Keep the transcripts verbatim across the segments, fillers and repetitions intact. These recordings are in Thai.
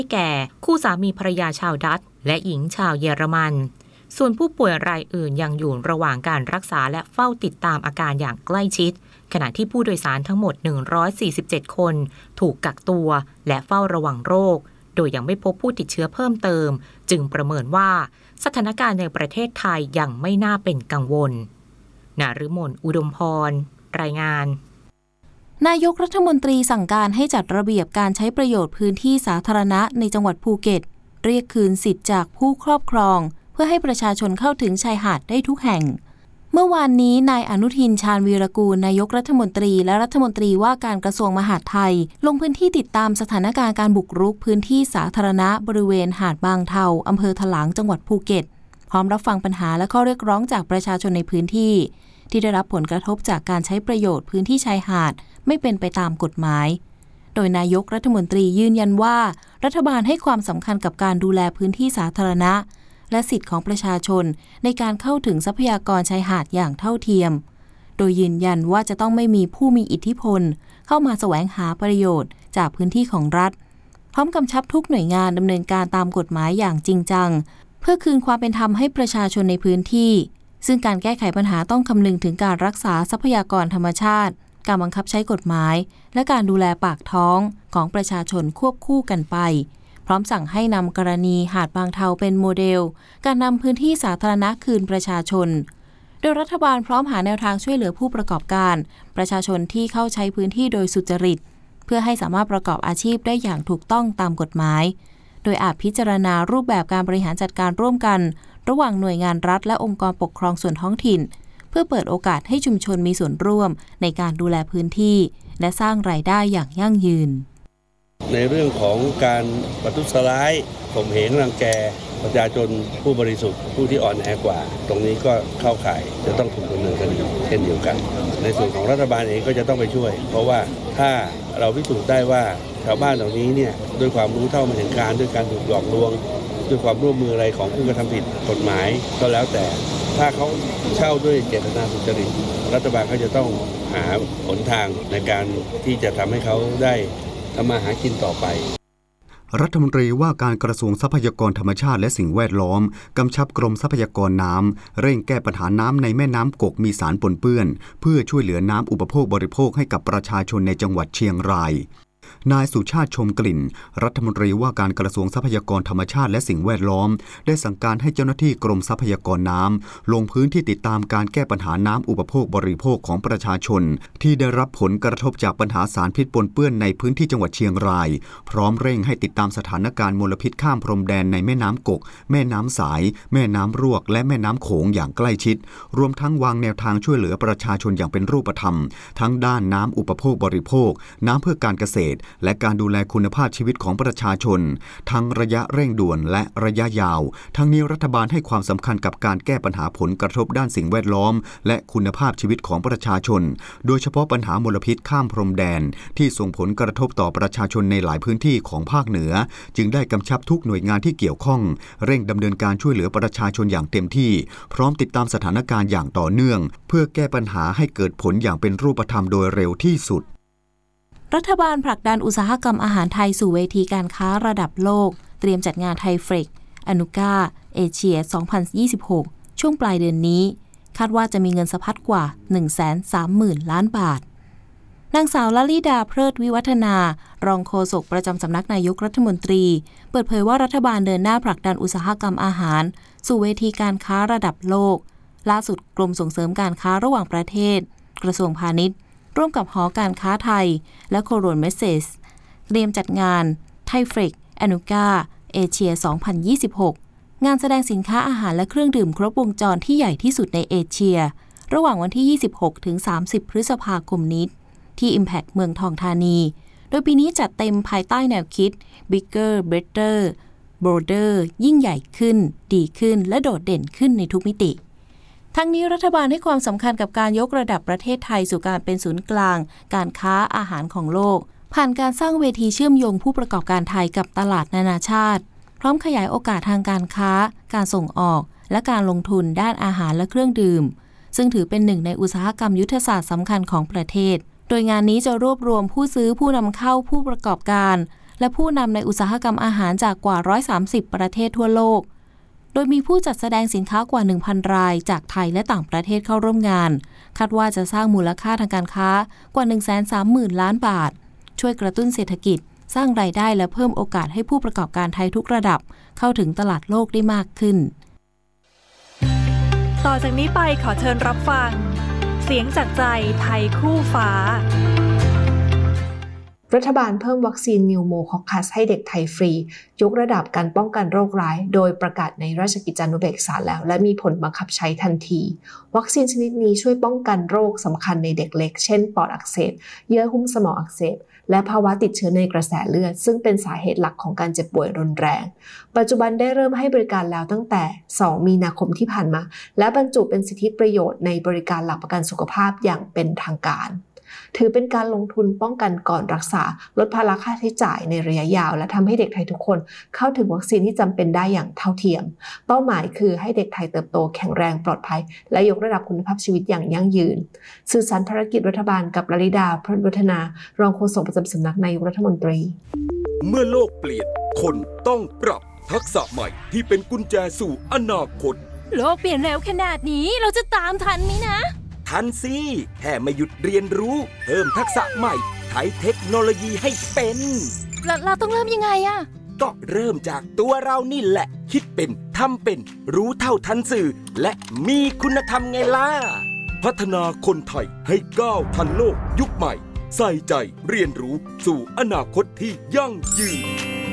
แก่คู่สามีภรรยาชาวดัตช์และหญิงชาวเยอรมันส่วนผู้ป่วยรายอื่นยังอยู่ระหว่างการรักษาและเฝ้าติดตามอาการอย่างใกล้ชิดขณะที่ผู้โดยสารทั้งหมดหนึ่งร้อยสี่สิบเจ็ดคนถูกกักตัวและเฝ้าระวังโรคโดยยังไม่พบผู้ติดเชื้อเพิ่มเติมจึงประเมินว่าสถานการณ์ในประเทศไทยยังไม่น่าเป็นกังวลณฤมลอุดมพรรายงานนายกรัฐมนตรีสั่งการให้จัดระเบียบการใช้ประโยชน์พื้นที่สาธารณะในจังหวัดภูเก็ตเรียกคืนสิทธิ์จากผู้ครอบครองเพื่อให้ประชาชนเข้าถึงชายหาดได้ทุกแห่งเมื่อวานนี้นายอนุทินชาญวีรกูลนายกรัฐมนตรีและรัฐมนตรีว่าการกระทรวงมหาดไทยลงพื้นที่ติดตามสถานการณ์การบุกรุกพื้นที่สาธารณะบริเวณหาดบางเทาอำเภอถลางจังหวัดภูเก็ตพร้อมรับฟังปัญหาและข้อเรียกร้องจากประชาชนในพื้นที่ที่ได้รับผลกระทบจากการใช้ประโยชน์พื้นที่ชายหาดไม่เป็นไปตามกฎหมายโดยนายกรัฐมนตรียืนยันว่ารัฐบาลให้ความสำคัญกับการดูแลพื้นที่สาธารณะและสิทธิของประชาชนในการเข้าถึงทรัพยากรชายหาดอย่างเท่าเทียมโดยยืนยันว่าจะต้องไม่มีผู้มีอิทธิพลเข้ามาแสวงหาประโยชน์จากพื้นที่ของรัฐพร้อมกำชับทุกหน่วยงานดำเนินการตามกฎหมายอย่างจริงจังเพื่อคืนความเป็นธรรมให้ประชาชนในพื้นที่ซึ่งการแก้ไขปัญหาต้องคำนึงถึงการรักษาทรัพยากรธรรมชาติการบังคับใช้กฎหมายและการดูแลปากท้องของประชาชนควบคู่กันไปพร้อมสั่งให้นำกรณีหาดบางเทาเป็นโมเดลการนำพื้นที่สาธารณะคืนประชาชนโดยรัฐบาลพร้อมหาแนวทางช่วยเหลือผู้ประกอบการประชาชนที่เข้าใช้พื้นที่โดยสุจริตเพื่อให้สามารถประกอบอาชีพได้อย่างถูกต้องตามกฎหมายโดยอาจพิจารณารูปแบบการบริหารจัดการร่วมกันระหว่างหน่วยงานรัฐและองค์กรปกครองส่วนท้องถิ่นเพื่อเปิดโอกาสให้ชุมชนมีส่วนร่วมในการดูแลพื้นที่และสร้างรายได้อย่างยั่งยืนในเรื่องของการประทุษร้ายข่มเหงรังแกประชาชนผู้บริสุทธิ์ผู้ที่อ่อนแอกว่าตรงนี้ก็เข้าข่ายจะต้องถูกดำเนินคดีเช่นเดียวกันในส่วนของรัฐบาลเองก็จะต้องไปช่วยเพราะว่าถ้าเราพิสูจน์ได้ว่าชาวบ้านเหล่านี้เนี่ยด้วยความรู้เท่าไม่ถึงการด้วยการถูกหลอกลวงด้วยความร่วมมืออะไรของผู้กระทำผิดกฎหมายก็แล้วแต่ถ้าเขาเช่าด้วยเจตนาสุจริตรัฐบาลเขาจะต้องหาหนทางในการที่จะทำให้เขาได้ทำมาหากินต่อไปรัฐมนตรีว่าการกระทรวงทรัพยากรธรรมชาติและสิ่งแวดล้อมกำชับกรมทรัพยากรน้ำเร่งแก้ปัญหาน้ำในแม่น้ำกกมีสารปนเปื้อนเพื่อช่วยเหลือน้ำอุปโภคบริโภคให้กับประชาชนในจังหวัดเชียงรายนายสุชาติชมกลิ่นรัฐมนตรีว่าการกระทรวงทรัพยากรธรรมชาติและสิ่งแวดล้อมได้สั่งการให้เจ้าหน้าที่กรมทรัพยากรน้ำลงพื้นที่ติดตามการแก้ปัญหาน้ำอุปโภคบริโภคของประชาชนที่ได้รับผลกระทบจากปัญหาสารพิษปนเปื้อนในพื้นที่จังหวัดเชียงรายพร้อมเร่งให้ติดตามสถานการณ์มลพิษข้ามพรมแดนในแม่น้ำกกแม่น้ำสายแม่น้ำรวกและแม่น้ำโขงอย่างใกล้ชิดรวมทั้งวางแนวทางช่วยเหลือประชาชนอย่างเป็นรูปธรรมทั้งด้านน้ำอุปโภคบริโภคน้ำเพื่อการเกษตรและการดูแลคุณภาพชีวิตของประชาชนทั้งระยะเร่งด่วนและระยะยาวทั้งนี้รัฐบาลให้ความสำคัญกับการแก้ปัญหาผลกระทบด้านสิ่งแวดล้อมและคุณภาพชีวิตของประชาชนโดยเฉพาะปัญหามลพิษข้ามพรมแดนที่ส่งผลกระทบต่อประชาชนในหลายพื้นที่ของภาคเหนือจึงได้กำชับทุกหน่วยงานที่เกี่ยวข้องเร่งดำเนินการช่วยเหลือประชาชนอย่างเต็มที่พร้อมติดตามสถานการณ์อย่างต่อเนื่องเพื่อแก้ปัญหาให้เกิดผลอย่างเป็นรูปธรรมโดยเร็วที่สุดรัฐบาลผลักดันอุตสาหกรรมอาหารไทยสู่เวทีการค้าระดับโลกเตรียมจัดงานไทยเฟรกอนุก้าเอเชียสองพันยี่สิบหกช่วงปลายเดือนนี้คาดว่าจะมีเงินสะพัดกว่า หนึ่งแสนสามหมื่น ล้านบาทนางสาวลลิดาเพลิดวิวัฒนารองโฆษกประจำสำนักนายกรัฐมนตรีเปิดเผยว่ารัฐบาลเดินหน้าผลักดันอุตสาหกรรมอาหารสู่เวทีการค้าระดับโลกล่าสุดกรมส่งเสริมการค้าระหว่างประเทศกระทรวงพาณิชย์ร่วมกับหอการค้าไทยและโคโรนเมสเซสเตรียมจัดงานไทยเฟรกอนุก้าเอเชียสองพันยี่สิบหกงานแสดงสินค้าอาหารและเครื่องดื่มครบวงจรที่ใหญ่ที่สุดในเอเชียระหว่างวันที่ยี่สิบหกถึงสามสิบพฤษภาคมนี้ที่ Impact เมืองทองธานีโดยปีนี้จัดเต็มภายใต้แนวคิด Bigger Better Bolder ยิ่งใหญ่ขึ้นดีขึ้นและโดดเด่นขึ้นในทุกมิติทั้งนี้รัฐบาลให้ความสำคัญกับการยกระดับประเทศไทยสู่การเป็นศูนย์กลางการค้าอาหารของโลกผ่านการสร้างเวทีเชื่อมโยงผู้ประกอบการไทยกับตลาดนานาชาติพร้อมขยายโอกาสทางการค้าการส่งออกและการลงทุนด้านอาหารและเครื่องดื่มซึ่งถือเป็นหนึ่งในอุตสาหกรรมยุทธศาสตร์สำคัญของประเทศโดยงานนี้จะรวบรวมผู้ซื้อผู้นำเข้าผู้ประกอบการและผู้นำในอุตสาหกรรมอาหารจากกว่าหนึ่งร้อยสามสิบประเทศทั่วโลกโดยมีผู้จัดแสดงสินค้ากว่า หนึ่งพัน รายจากไทยและต่างประเทศเข้าร่วมงานคาดว่าจะสร้างมูลค่าทางการค้ากว่า หนึ่งแสนสามหมื่น ล้านบาทช่วยกระตุ้นเศรษฐกิจสร้างรายได้และเพิ่มโอกาสให้ผู้ประกอบการไทยทุกระดับเข้าถึงตลาดโลกได้มากขึ้นต่อจากนี้ไปขอเชิญรับฟังเสียงจากใจไทยคู่ฟ้ารัฐบาลเพิ่มวัคซีนนิวโมคอคคัสให้เด็กไทยฟรียกระดับการป้องกันโรคร้ายโดยประกาศในราชกิจจานุเบกษาแล้วและมีผลบังคับใช้ทันทีวัคซีนชนิดนี้ช่วยป้องกันโรคสำคัญในเด็กเล็กเช่นปอดอักเสบเยื่อหุ้มสมองอักเสบและภาวะติดเชื้อในกระแสเลือดซึ่งเป็นสาเหตุหลักของการเจ็บป่วยรุนแรงปัจจุบันได้เริ่มให้บริการแล้วตั้งแต่สองมีนาคมที่ผ่านมาและบรรจุเป็นสิทธิประโยชน์ในบริการหลักประกันสุขภาพอย่างเป็นทางการถือเป็นการลงทุนป้องกันก่อนรักษาลดภาระค่าใช้จ่ายในระยะยาวและทำให้เด็กไทยทุกคนเข้าถึงวัคซีนที่จำเป็นได้อย่างเท่าเทียมเป้าหมายคือให้เด็กไทยเติบโตแข็งแรงปลอดภัยและยกระดับคุณภาพชีวิตอย่างยั่งยืนสื่อสารภารกิจรัฐบาลกับลลิดาพรหมวัฒนารองโฆษกประจำสำนักนายกรัฐมนตรีเมื่อโลกเปลี่ยนคนต้องปรับทักษะใหม่ที่เป็นกุญแจสู่อนาคตโลกเปลี่ยนเร็วขนาดนี้เราจะตามทันไหมนะทันสิแค่ไม่หยุดเรียนรู้เพิ่มทักษะใหม่ใช้เทคโนโลยีให้เป็นเราเราต้องเริ่มยังไงอะก็เริ่มจากตัวเรานี่แหละคิดเป็นทำเป็นรู้เท่าทันสื่อและมีคุณธรรมไงล่ะพัฒนาคนไทยให้ก้าวทันโลกยุคใหม่ใส่ใจเรียนรู้สู่อนาคตที่ยั่งยืน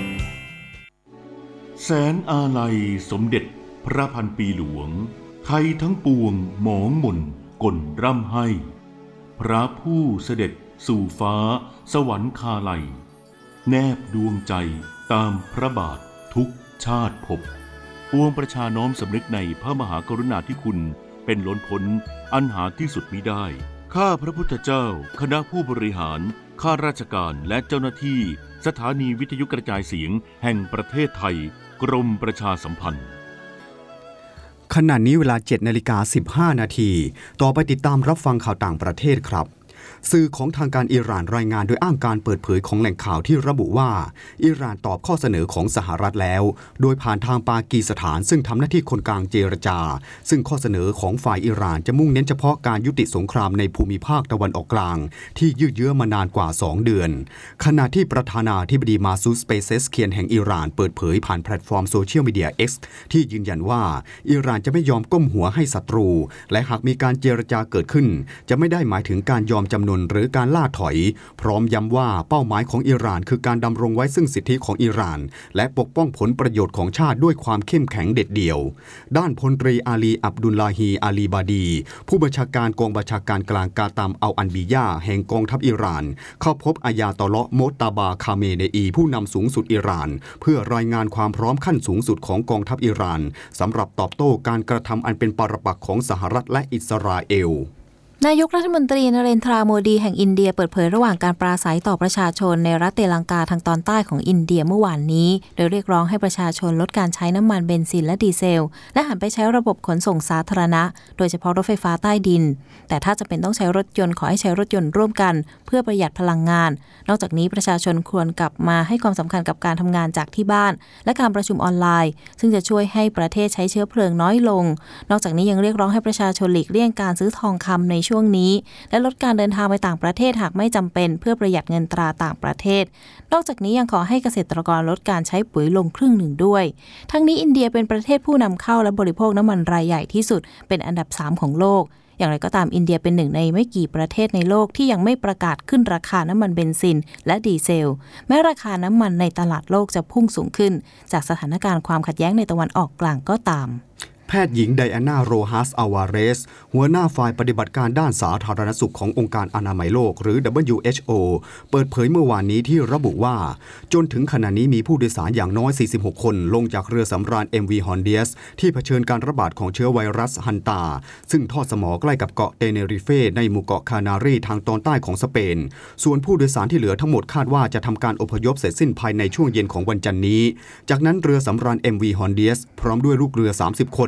แสนอาลัยสมเด็จพระพันปีหลวงไทยทั้งปวงหมองหม่นก่นร่ำให้พระผู้เสด็จสู่ฟ้าสวรรคาลัยแนบดวงใจตามพระบาททุกชาติภพปวงประชาน้อมสำนึกในพระมหากรุณาธิคุณเป็นล้นพ้นอันหาที่สุดมิได้ข้าพระพุทธเจ้าคณะผู้บริหารข้าราชการและเจ้าหน้าที่สถานีวิทยุกระจายเสียงแห่งประเทศไทยกรมประชาสัมพันธ์ขณะนี้เวลา เจ็ดนาฬิกาสิบห้านาทีต่อไปติดตามรับฟังข่าวต่างประเทศครับสื่อของทางการอิหร่านรายงานโดยอ้างการเปิดเผยของแหล่งข่าวที่ระบุว่าอิหร่านตอบข้อเสนอของสหรัฐแล้วโดยผ่านทางปากีสถานซึ่งทำหน้าที่คนกลางเจรจาซึ่งข้อเสนอของฝ่ายอิหร่านจะมุ่งเน้นเฉพาะการยุติสงครามในภูมิภาคตะวันออกกลางที่ยืดเยื้อมานานกว่าสองเดือนขณะที่ประธานาธิบดีมาซูด เปเซสเคียนแห่งอิหร่านเปิดเผยผ่านแพลตฟอร์มโซเชียลมีเดีย X ที่ยืนยันว่าอิหร่านจะไม่ยอมก้มหัวให้ศัตรูและหากมีการเจรจาเกิดขึ้นจะไม่ได้หมายถึงการยอมจำนนหรือการล่าถอยพร้อมย้ำว่าเป้าหมายของอิหร่านคือการดำรงไว้ซึ่งสิทธิของอิหร่านและปกป้องผลประโยชน์ของชาติด้วยความเข้มแข็งเด็ดเดี่ยวด้านพลตรีอาลีอับดุลลาฮีอาลีบาดีผู้บัญชาการกองบัญชาการกลางกาตามอัลอันบียาแห่งกองทัพอิหร่านเข้าพบอายาตอเลาะห์โมตาบาคาเมเนอีผู้นำสูงสุดอิหร่านเพื่อรายงานความพร้อมขั้นสูงสุดของกองทัพอิหร่านสำหรับตอบโต้การกระทำอันเป็นปรปักษ์ของสหรัฐและอิสราเอลนายกรัฐมนตรีนเรนทราโมดีแห่งอินเดียเปิดเผยระหว่างการปราศัยต่อประชาชนในรัฐเตลังกาทางตอนใต้ของอินเดียเมื่อวานนี้โดยเรียกร้องให้ประชาชนลดการใช้น้ำมันเบนซินและดีเซลและหันไปใช้ระบบขนส่งสาธารณะโดยเฉพาะรถไฟฟ้าใต้ดินแต่ถ้าจะเป็นต้องใช้รถยนต์ขอให้ใช้รถยนต์ร่วมกันเพื่อประหยัดพลังงานนอกจากนี้ประชาชนควรกลับมาให้ความสำคัญกับการทำงานจากที่บ้านและการประชุมออนไลน์ซึ่งจะช่วยให้ประเทศใช้เชื้อเพลิงน้อยลงนอกจากนี้ยังเรียกร้องให้ประชาชนหลีกเลี่ยงการซื้อทองคำในช่วงนี้และลดการเดินทางไปต่างประเทศหากไม่จำเป็นเพื่อประหยัดเงินตราต่างประเทศนอกจากนี้ยังขอให้เกษตรกรลดการใช้ปุ๋ยลงครึ่งหนึ่งด้วยทั้งนี้อินเดียเป็นประเทศผู้นำเข้าและบริโภคน้ำมันรายใหญ่ที่สุดเป็นอันดับสามของโลกอย่างไรก็ตามอินเดียเป็นหนึ่งในไม่กี่ประเทศในโลกที่ยังไม่ประกาศขึ้นราคาน้ำมันเบนซินและดีเซลแม้ราคาน้ำมันในตลาดโลกจะพุ่งสูงขึ้นจากสถานการณ์ความขัดแย้งในตะวันออกกลางก็ตามแพทย์หญิงไดอาน่าโรฮัสอาวาเรสหัวหน้าฝ่ายปฏิบัติการด้านสาธารณสุขขององค์การอนามัยโลกหรือ ดับเบิลยู เอช โอ เปิดเผยเมื่อวานนี้ที่ระบุว่าจนถึงขณะนี้มีผู้โดยสารอย่างน้อยสี่สิบหกคนลงจากเรือสำราญ เอ็ม วี Hondias ที่เผชิญการระบาดของเชื้อไวรัสฮันตาซึ่งทอดสมอใกล้กับเกาะเตเนริเฟในหมู่เกาะคานารีทางตอนใต้ของสเปนส่วนผู้โดยสารที่เหลือทั้งหมดคาดว่าจะทำการอพยพเสร็จสิ้นภายในช่วงเย็นของวันจันทร์นี้จากนั้นเรือสำราญ เอ็ม วี Hondias พร้อมด้วยลูกเรือสามสิบคน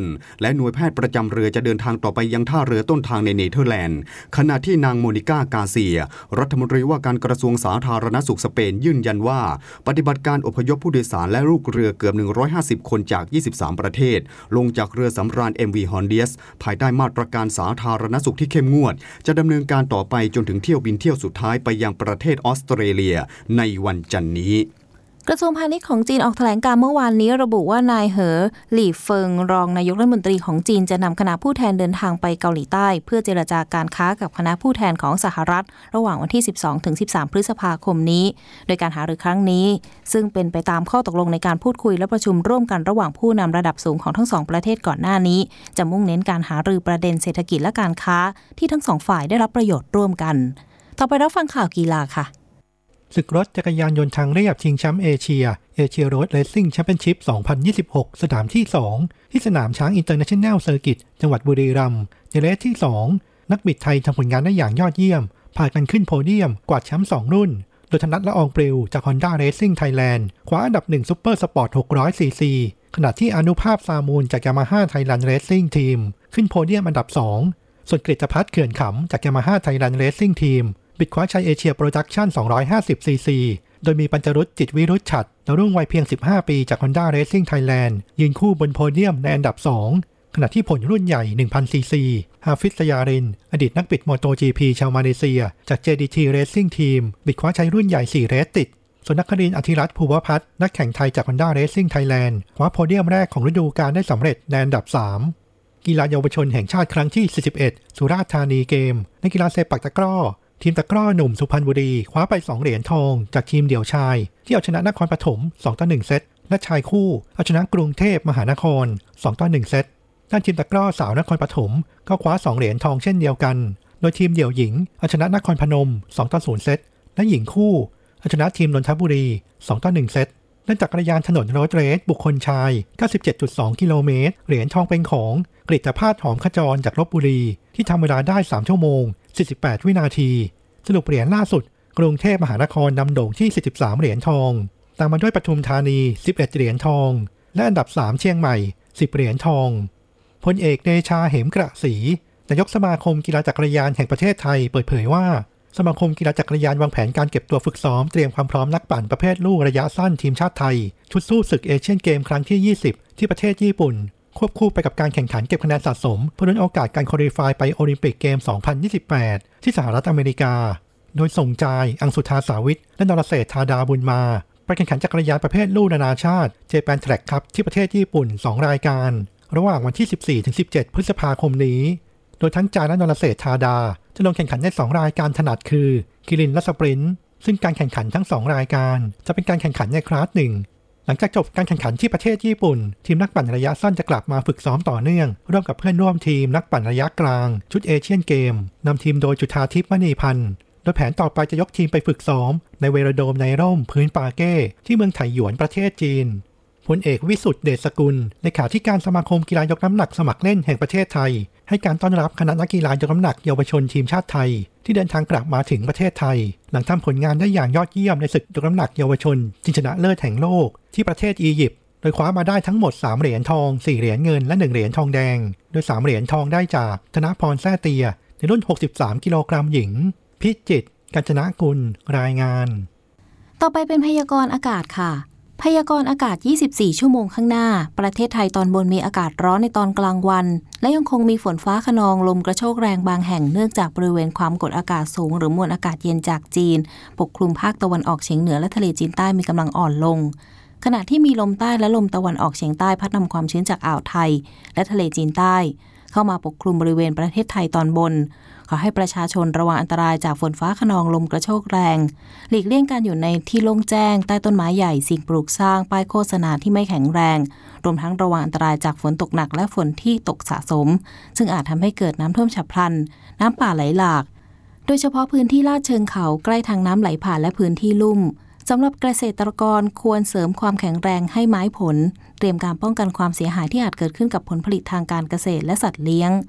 และหน่วยแพทย์ประจำเรือจะเดินทางต่อไปยังท่าเรือต้นทางในเนเธอร์แลนด์ขณะที่นางโมนิก้ากาเซียรัฐมนตรีว่าการกระทรวงสาธารณสุขสเปนยืนยันว่าปฏิบัติการอพยพผู้โดยสารและลูกเรือเกือบหนึ่งร้อยห้าสิบคนจากยี่สิบสามประเทศลงจากเรือสำราญ เอ็ม วี Hondias ภายใต้มาตรการสาธารณสุขที่เข้มงวดจะดำเนินการต่อไปจนถึงเที่ยวบินเที่ยวสุดท้ายไปยังประเทศออสเตรเลียในวันจันทร์นี้กระทรวงพาณิชย์ของจีนออกแถลงการเมื่อวานนี้ระบุว่านายเหอหลี่เฟิงรองนายกรัฐมนตรีของจีนจะนำคณะผู้แทนเดินทางไปเกาหลีใต้เพื่อเจรจาการค้ากับคณะผู้แทนของสหรัฐระหว่างวันที่ สิบสองถึงสิบสาม พฤษภาคมนี้โดยการหารือครั้งนี้ซึ่งเป็นไปตามข้อตกลงในการพูดคุยและประชุมร่วมกันระหว่างผู้นำระดับสูงของทั้งสองประเทศก่อนหน้านี้จะมุ่งเน้นการหารือประเด็นเศรษฐกิจและการค้าที่ทั้งสองฝ่ายได้รับประโยชน์ร่วมกันต่อไปรับฟังข่าวกีฬาค่ะศึกรถจักรยานยนต์ทางเรียบชิงแชมป์เอเชียเอเชียโรดเรซซิ่งแชมเปี้ยนชิพ สองพันยี่สิบหก สนามที่ สอง ที่สนามช้างอินเตอร์เนชั่นแนลเซอร์กิตจังหวัดบุรีรัมย์ในเรสที่ สอง นักบิดไทยทำผลงานได้อย่างยอดเยี่ยมพากันขึ้นโพเดียมกวาดแชมป์สองรุ่นโดยธนัทละอองปลิวจาก Honda Racing Thailand คว้าอันดับหนึ่งซุปเปอร์สปอร์ตหกร้อยซีซีขณะที่อนุภาพซามูลจาก Yamaha Thailand Racing Team ขึ้นโพเดียมอันดับสองส่วนกฤตภัทรเขื่อนขำจาก Yamaha Thailand Racing Team บิดคว้าชัยเอเชียโปรดักชั่นสองร้อยห้าสิบซีซีโดยมีปัญจรุตจิตวิรุชฉัตรดาวรุ่งวัยเพียงสิบห้าปีจาก Honda Racing Thailand ยืนคู่บนโพเดียมในอันดับสองขณะที่ผลรุ่นใหญ่ หนึ่งพันซีซี ฮาฟิซ สยารินอดีตนักบิด MotoGP ชาวมาเลเซียจาก เจ ดี ที Racing Team บิดคว้าชัยรุ่นใหญ่สี่เรสติดส่วนนครินทร์ อธิรัตน์ ภูวพัฒน์นักแข่งไทยจาก Honda Racing Thailand คว้าโพเดียมแรกของฤดูกาลได้สำเร็จในอันดับสามกีฬาเยาวชนแห่งชาติครั้งที่สี่สิบเอ็ดสุราษฎร์ธานีเกมในกีฬาเซปักตะกร้อทีมตะกร้อหนุ่มสุพรรณบุรีคว้าไปสองเหรียญทองจากทีมเดี่ยวชายที่เอาชนะนครปฐมสองต่อหนึ่งเซตและชายคู่เอาชนะกรุงเทพมหานครสองต่อหนึ่งเซตด้านทีมตะกร้อสาวนครปฐมก็คว้าสองเหรียญทองเช่นเดียวกันโดยทีมเดี่ยวหญิงเอาชนะนครพนมสองต่อศูนย์เซตและหญิงคู่เอาชนะทีมนนทบุรีสองต่อหนึ่งเซตด้านจักรยานถนนโรดเรสบุคคลชาย เก้าสิบเจ็ดจุดสอง กิโลเมตรเหรียญทองเป็นของกฤตภาสหอมขจรจากลพบุรีที่ทำเวลาได้สามชั่วโมงสี่สิบแปดวินาทีสรุปเหรียญล่าสุดกรุงเทพมหานครนำโด่งที่สี่สิบสามเหรียญทองตามมาด้วยปทุมธานีสิบเอ็ดเหรียญทองและอันดับสามเชียงใหม่สิบเหรียญทองพลเอกเดชาเหมกระศรีนายกสมาคมกีฬาจักรยานแห่งประเทศไทยเปิดเผยว่าสมาคมกีฬาจักรยานวางแผนการเก็บตัวฝึกซ้อมเตรียมความพร้อมนักปั่นประเภทลู่ระยะสั้นทีมชาติไทยชุดสู้ศึกเอเชียนเกมครั้งที่ยี่สิบที่ประเทศญี่ปุ่นควบคู่ไปกับการแข่งขันเก็บคะแนนสะสมเพื่อลุ้นโอกาสการควอลิฟายไปโอลิมปิกเกมสองพันยี่สิบแปดที่สหรัฐอเมริกาโดยส่งใจอังสุธาสาวิทและนรเศรษฐาดาบุญมาไปแข่งขันจักรยานประเภทลู่นานาชาติเจแปนแทร็กคัพที่ประเทศญี่ปุ่นสองรายการระหว่างวันที่ สิบสี่ถึงสิบเจ็ด พฤษภาคมนี้โดยทั้งจายและนรเศรษฐาดาจะลงแข่งขันในสองรายการถนัดคือกิรินและสปรินต์ซึ่งการแข่งขันทั้งสองรายการจะเป็นการแข่งขันในคลาสหนึ่งหลังจากจบการแข่งขันที่ประเทศญี่ปุ่นทีมนักปั่นระยะสั้นจะกลับมาฝึกซ้อมต่อเนื่องร่วมกับเพื่อนร่วมทีมนักปั่นระยะกลางชุดเอเชียนเกมนำทีมโดยจุฑาทิพย์มณีพันธ์โดยแผนต่อไปจะยกทีมไปฝึกซ้อมในเวโรโดมในร่มพื้นปาเก้ที่เมืองไถหยวนประเทศจีนพลเอกวิสุทธิ์เดชสกุลเลขาธิการสมาคมกีฬายกน้ำหนักสมัครเล่นแห่งประเทศไทยให้การต้อนรับคณะนักกีฬายกน้ำหนักเยาวชนทีมชาติไทยที่เดินทางกลับมาถึงประเทศไทยหลังทำผลงานได้อย่างยอดเยี่ยมในศึกยกน้ำหนักเยาวชนชิงชนะเลิศแห่งโลกที่ประเทศอียิปต์โดยคว้ามาได้ทั้งหมดสามเหรียญทองสี่เหรียญเงินและหนึ่งเหรียญทองแดงโดยสามเหรียญทองได้จากธนพรแซ่เตียในรุ่นหกสิบสามกิโลกรัมหญิงพิจิตรกาญจนกุลรายงานต่อไปเป็นพยากรณ์อากาศค่ะพยากรณ์อากาศยี่สิบสี่ชั่วโมงข้างหน้าประเทศไทยตอนบนมีอากาศร้อนในตอนกลางวันและยังคงมีฝนฟ้าคะนองลมกระโชกแรงบางแห่งเนื่องจากบริเวณความกดอากาศสูงหรือมวลอากาศเย็นจากจีนปกคลุมภาคตะวันออกเฉียงเหนือและทะเลจีนใต้มีกำลังอ่อนลงขณะที่มีลมใต้และลมตะวันออกเฉียงใต้พัดนำความชื้นจากอ่าวไทยและทะเลจีนใต้เข้ามาปกคลุมบริเวณประเทศไทยตอนบนขอให้ประชาชนระวังอันตรายจากฝนฟ้าคะนองลมกระโชกแรงหลีกเลี่ยงการอยู่ในที่โล่งแจ้งใต้ต้นไม้ใหญ่สิ่งปลูกสร้างป้ายโฆษณาที่ไม่แข็งแรงรวมทั้งระวังอันตรายจากฝนตกหนักและฝนที่ตกสะสมซึ่งอาจทำให้เกิดน้ำท่วมฉับพลันน้ำป่าไหลหลากโดยเฉพาะพื้นที่ลาดเชิงเขาใกล้ทางน้ำไหลผ่านและพื้นที่ลุ่มสำหรับเกษตรกรควรเสริมความแข็งแรงให้ไม้ผลเตรียมการป้องกันความเสียหายที่อาจเกิดขึ้นกับผลผลิตทางการเกษตรและสัตว์เลี้ยง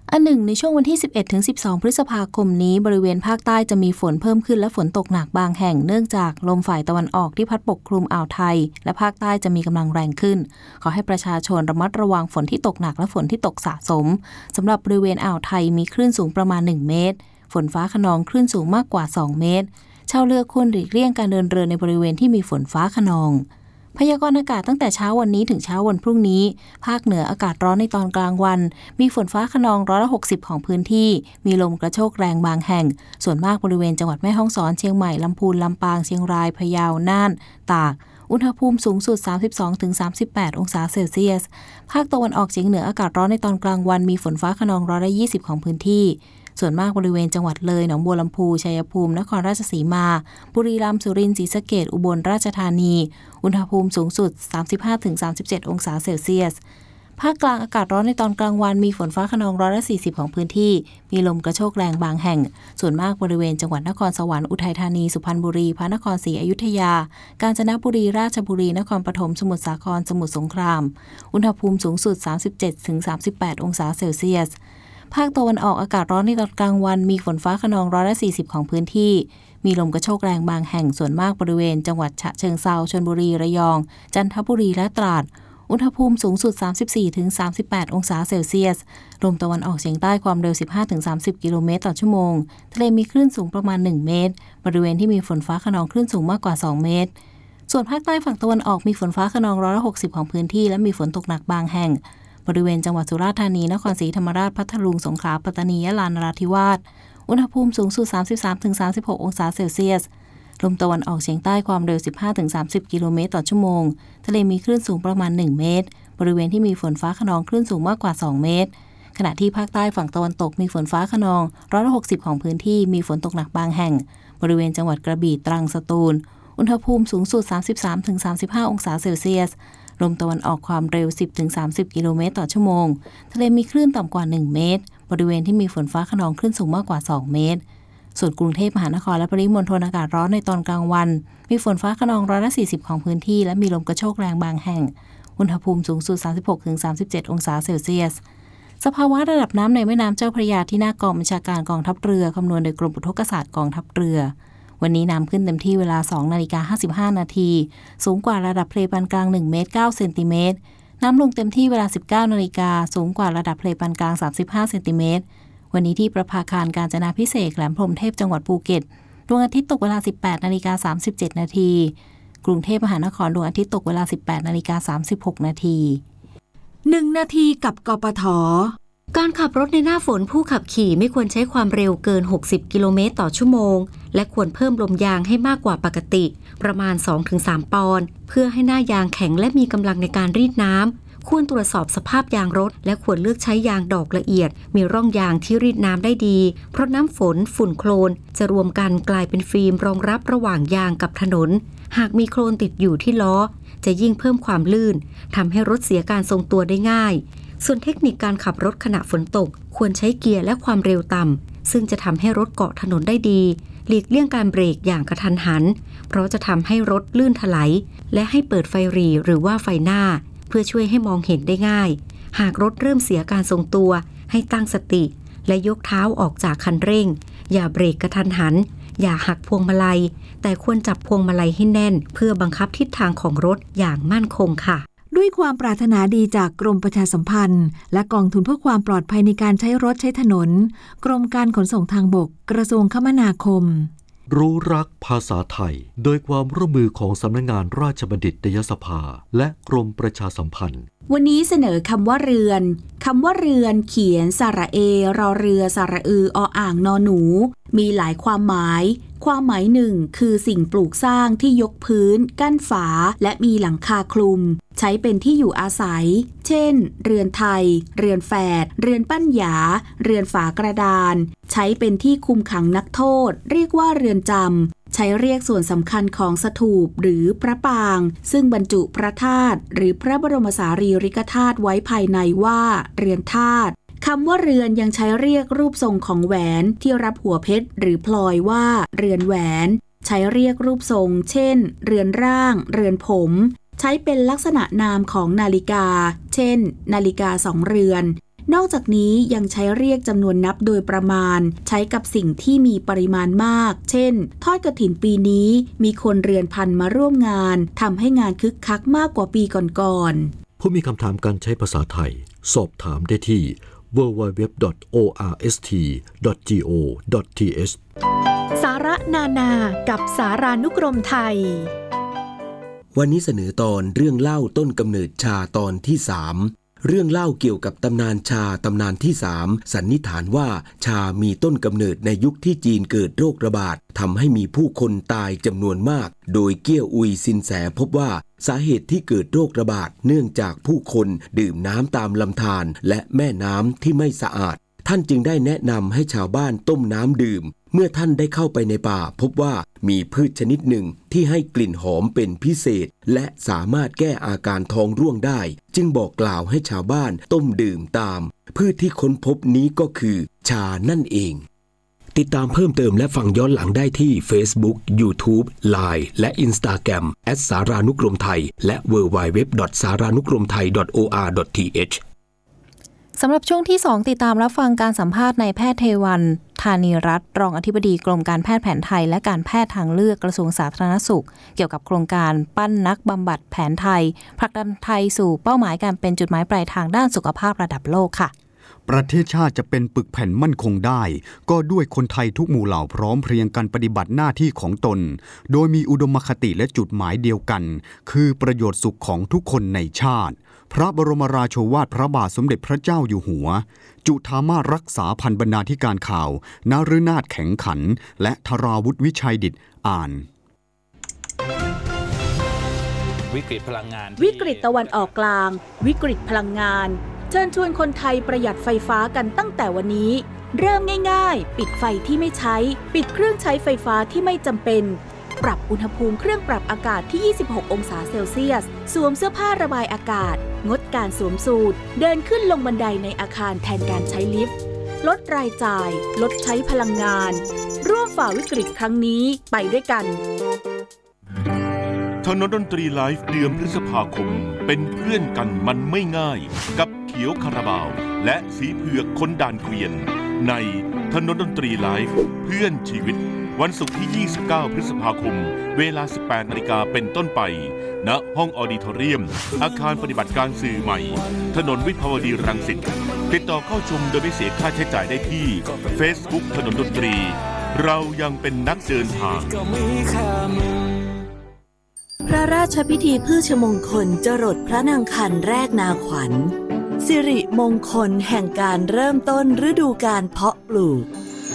อันหนึ่งในช่วงวันที่ สิบเอ็ดถึงสิบสอง พฤษภาคมนี้บริเวณภาคใต้จะมีฝนเพิ่มขึ้นและฝนตกหนักบางแห่งเนื่องจากลมฝ่ายตะวันออกที่พัดปกคลุมอ่าวไทยและภาคใต้จะมีกำลังแรงขึ้นขอให้ประชาชนระมัดระวังฝนที่ตกหนักและฝนที่ตกสะสมสำหรับบริเวณอ่าวไทยมีคลื่นสูงประมาณหนึ่งเมตรฝนฟ้าคะนองคลื่นสูงมากกว่าสองเมตรชาวเรือควรหลีกเลี่ยงการเดินเรือในบริเวณที่มีฝนฟ้าคะนองพยากรณ์อากาศตั้งแต่เช้าวันนี้ถึงเช้าวันพรุ่งนี้ภาคเหนืออากาศร้อนในตอนกลางวันมีฝนฟ้าคะนองร้อยละหกสิบของพื้นที่มีลมกระโชกแรงบางแห่งส่วนมากบริเวณจังหวัดแม่ฮ่องสอนเชียงใหม่ลำพูนลำปางเชียงรายพะเยาน่านตากอุณหภูมิสูงสุด สามสิบสองถึงสามสิบแปด องศาเซลเซียสภาคตะวันออกเฉียงเหนืออากาศร้อนในตอนกลางวันมีฝนฟ้าคะนองร้อยละยี่สิบของพื้นที่ส่วนมากบริเวณจังหวัดเลยหนองบัวลำพูชัยภูมินครราชสีมาบุรีรัมย์สุรินทร์ศรีสะเกษอุบลราชธานีอุณหภูมิสูงสุด สามสิบห้าถึงสามสิบเจ็ด องศาเซลเซียสภาคกลางอากาศร้อนในตอนกลางวันมีฝนฟ้าคะนองร้อยละสี่สิบของพื้นที่มีลมกระโชกแรงบางแห่งส่วนมากบริเวณจังหวัดนครสวรรค์อุทัยธานีสุพรรณบุรีพระนครศรีอยุธยากาญจนบุรีราชบุรีนครปฐมสมุทรสาครสมุทรสงครามอุณหภูมิสูงสุด สามสิบเจ็ดถึงสามสิบแปด องศาเซลเซียสภาคตะวันออกอากาศร้อนในตอนกลางวันมีฝนฟ้าคะนองร้อยละสี่สิบของพื้นที่มีลมกระโชกแรงบางแห่งส่วนมากบริเวณจังหวัดฉะเชิงเทราชลบุรีระยองจันทบุรีและตราดอุณหภูมิสูงสุด สามสิบสี่ถึงสามสิบแปด องศาเซลเซียสลมตะวันออกเฉียงใต้ความเร็ว สิบห้าถึงสามสิบ กิโลเมตรต่อชั่วโมงทะเลมีคลื่นสูงประมาณหนึ่งเมตรบริเวณที่มีฝนฟ้าคะนองคลื่นสูงมากกว่าสองเมตรส่วนภาคใต้ฝั่งตะวันออกมีฝนฟ้าคะนองร้อยละหกสิบของพื้นที่และมีฝนตกหนักบางแห่งบริเวณจังหวัดสุราษฎร์ธานีนครศรีธรรมราชพัทลุงสงขลาปัตตานียะลานราธิวาสอุณหภูมิสูงสุด สามสิบสามถึงสามสิบหก องศาเซลเซียสลมตะวันออกเฉียงใต้ความเร็ว สิบห้าถึงสามสิบ กิโลเมตรต่อชั่วโมงทะเลมีคลื่นสูงประมาณหนึ่งเมตรบริเวณที่มีฝนฟ้าคะนองคลื่นสูงมากกว่าสองเมตรขณะที่ภาคใต้ฝั่งตะวันตกมีฝนฟ้าคะนองร้อยละหกสิบของพื้นที่มีฝนตกหนักบางแห่งบริเวณจังหวัดกระบี่ตรังสตูลอุณหภูมิสูงสุด สามสิบสามถึงสามสิบห้า องศาเซลเซียสลมตะวันออกความเร็ว สิบถึงสามสิบ กิโลเมตรต่อชั่วโมงทะเลมีคลื่นต่ำกว่าหนึ่งเมตรบริเวณที่มีฝนฟ้าคะนองคลื่นสูงมากกว่าสองเมตรส่วนกรุงเทพมหานครและปริมณฑลอากาศร้อนในตอนกลางวันมีฝนฟ้าคะนองร้อยละสี่สิบของพื้นที่และมีลมกระโชกแรงบางแห่งอุณหภูมิสูงสุด สามสิบหกถึงสามสิบเจ็ด องศาเซลเซียสสภาวะระดับน้ำในแม่น้ำเจ้าพระยาที่หน้ากองบัญชาการกองทัพเรือคำนวณโดยกรมอุทกศาสตร์กองทัพเรือวันนี้น้ำขึ้นเต็มที่เวลา สองนาฬิกาห้าสิบห้านาทีสูงกว่าระดับทะเลปานกลางหนึ่งเมตรเก้าเซนติเมตรน้ำลงเต็มที่เวลา สิบเก้านาฬิกาสูงกว่าระดับทะเลปานกลางสามสิบห้าเซนติเมตรวันนี้ที่ประภาคารกาญจนาภิเษกแหลมพรหมเทพจังหวัดภูเก็ตดวงอาทิตย์ตกเวลา สิบแปดนาฬิกาสามสิบเจ็ดนาทีกรุงเทพมหานครดวงอาทิตย์ตกเวลา สิบแปดนาฬิกาสามสิบหกนาทีหนึ่งนาทีกับกปท. การขับรถในหน้าฝนผู้ขับขี่ไม่ควรใช้ความเร็วเกินหกสิบกิโลเมตรต่อชั่วโมงและควรเพิ่มลมยางให้มากกว่าปกติประมาณ สองถึงสาม ปอนด์เพื่อให้หน้ายางแข็งและมีกำลังในการรีดน้ำควรตรวจสอบสภาพยางรถและควรเลือกใช้ยางดอกละเอียดมีร่องยางที่รีดน้ำได้ดีเพราะน้ำฝนฝุ่นโคลนจะรวมกันกลายเป็นฟิล์มรองรับระหว่างยางกับถนนหากมีโคลนติดอยู่ที่ล้อจะยิ่งเพิ่มความลื่นทำให้รถเสียการทรงตัวได้ง่ายส่วนเทคนิคการขับรถขณะฝนตกควรใช้เกียร์และความเร็วต่ำซึ่งจะทำให้รถเกาะถนนได้ดีหลีกเลี่ยงการเบรกอย่างกระทันหันเพราะจะทำให้รถลื่นถลายและให้เปิดไฟหรี่หรือว่าไฟหน้าเพื่อช่วยให้มองเห็นได้ง่ายหากรถเริ่มเสียการทรงตัวให้ตั้งสติและยกเท้าออกจากคันเร่งอย่าเบรกกระทันหันอย่าหักพวงมาลัยแต่ควรจับพวงมาลัยให้แน่นเพื่อบังคับทิศทางของรถอย่างมั่นคงค่ะด้วยความปรารถนาดีจากกรมประชาสัมพันธ์และกองทุนเพื่อความปลอดภัยในการใช้รถใช้ถนนกรมการขนส่งทางบกกระทรวงคมนาคมรู้รักภาษาไทยโดยความร่วมมือของสำนักงานราชบัณฑิตยสภาและกรมประชาสัมพันธ์วันนี้เสนอคำว่าเรือนคำว่าเรือนเขียนสระเอรอเรือสระอือออ่างนอหนูมีหลายความหมายความหมายหนึ่งคือสิ่งปลูกสร้างที่ยกพื้นกั้นฝาและมีหลังคาคลุมใช้เป็นที่อยู่อาศัยเช่นเรือนไทยเรือนแฝดเรือนปั้นหยาเรือนฝากระดานใช้เป็นที่คุมขังนักโทษเรียกว่าเรือนจำใช้เรียกส่วนสำคัญของสถูปหรือพระปางซึ่งบรรจุพระธาตุหรือพระบรมสารีริกธาตุไว้ภายในว่าเรือนธาตุคำว่าเรือนยังใช้เรียกรูปทรงของแหวนที่รับหัวเพชรหรือพลอยว่าเรือนแหวนใช้เรียกรูปทรงเช่นเรือนร่างเรือนผมใช้เป็นลักษณะนามของนาฬิกาเช่นนาฬิกาสองเรือนนอกจากนี้ยังใช้เรียกจำนวนนับโดยประมาณใช้กับสิ่งที่มีปริมาณมากเช่นทอดกฐินปีนี้มีคนเรือนพันมาร่วมงานทำให้งานคึกคักมากกว่าปีก่อนๆผู้มีคำถามการใช้ภาษาไทยสอบถามได้ที่ ดับเบิลยู ดับเบิลยู ดับเบิลยู ดอท โอ อาร์ เอส ที ดอท จี โอ ดอท ที เอชสาระนานากับสารานุกรมไทยวันนี้เสนอตอนเรื่องเล่าต้นกำเนิดชาตอนที่สามเรื่องเล่าเกี่ยวกับตำนานชาตำนานที่สามสันนิษฐานว่าชามีต้นกำเนิดในยุคที่จีนเกิดโรคระบาดทำให้มีผู้คนตายจำนวนมากโดยเกี้ยวอุยซินแสพบว่าสาเหตุที่เกิดโรคระบาดเนื่องจากผู้คนดื่มน้ำตามลำธารและแม่น้ำที่ไม่สะอาดท่านจึงได้แนะนำให้ชาวบ้านต้มน้ำดื่มเมื่อท่านได้เข้าไปในป่าพบว่ามีพืชชนิดหนึ่งที่ให้กลิ่นหอมเป็นพิเศษและสามารถแก้อาการท้องร่วงได้จึงบอกกล่าวให้ชาวบ้านต้มดื่มตามพืชที่ค้นพบนี้ก็คือชานั่นเองติดตามเพิ่มเติมและฟังย้อนหลังได้ที่ Facebook YouTube ไลน์ และ Instagram แอท สารานุกรมไทยและ ดับเบิลยู ดับเบิลยู ดับเบิลยู ดอท สารานุกรมไทย ดอท โอ อาร์ ดอท ที เอชสำหรับช่วงที่สองติดตามรับฟังการสัมภาษณ์นายแพทย์เทวันธานีรัตน์รองอธิบดีกรมการแพทย์แผนไทยและการแพทย์ทางเลือกกระทรวงสาธารณสุขเกี่ยวกับโครงการปั้นนักบำบัดแผนไทยผลักดันไทยสู่เป้าหมายการเป็นจุดหมายปลายทางด้านสุขภาพระดับโลกค่ะประเทศชาติจะเป็นปึกแผ่นมั่นคงได้ก็ด้วยคนไทยทุกหมู่เหล่าพร้อมเพรียงกันปฏิบัติหน้าที่ของตนโดยมีอุดมคติและจุดหมายเดียวกันคือประโยชน์สุขของทุกคนในชาติพระบรมราโชวาทพระบาทสมเด็จพระเจ้าอยู่หัวจุฑามาสรักษาพันบรรณาธิการข่าวนฤนาถแข็งขันและธราวุฒิวิชัยดิษฐ์อ่านวิกฤตพลังงานวิกฤตตะวันออกกลางวิกฤตพลังงานเชิญชวนคนไทยประหยัดไฟฟ้ากันตั้งแต่วันนี้เริ่มง่ายๆปิดไฟที่ไม่ใช้ปิดเครื่องใช้ไฟฟ้าที่ไม่จำเป็นปรับอุณหภูมิเครื่องปรับอากาศที่ยี่สิบหกองศาเซลเซียสสวมเสื้อผ้าระบายอากาศงดการสวมสูทเดินขึ้นลงบันไดในอาคารแทนการใช้ลิฟต์ลดรายจ่ายลดใช้พลังงานร่วมฝ่าวิกฤตครั้งนี้ไปด้วยกันถนนดนตรีไลฟ์เดือนพฤษภาคมเป็นเพื่อนกันมันไม่ง่ายกับเขียวคาราบาวและสีเผือกคนด่านเกวียนในถนนดนตรีไลฟ์เพื่อนชีวิตวันศุกร์ที่ยี่สิบเก้าพฤษภาคมเวลา สิบแปดนาฬิกาเป็นต้นไปณห้องออดิทอเรียมอาคารปฏิบัติการสื่อใหม่ถนนวิภาวดีรังสิตติดต่อเข้าชมโดยไม่เสียค่าใช้จ่ายได้ที่ Facebook ถนนดนตรีเรายังเป็นนักเดินทางพระราชพิธีพืชมงคลจรดพระนางคันแรกนาขวัญสิริมงคลแห่งการเริ่มต้นฤดูกาลเพาะปลูก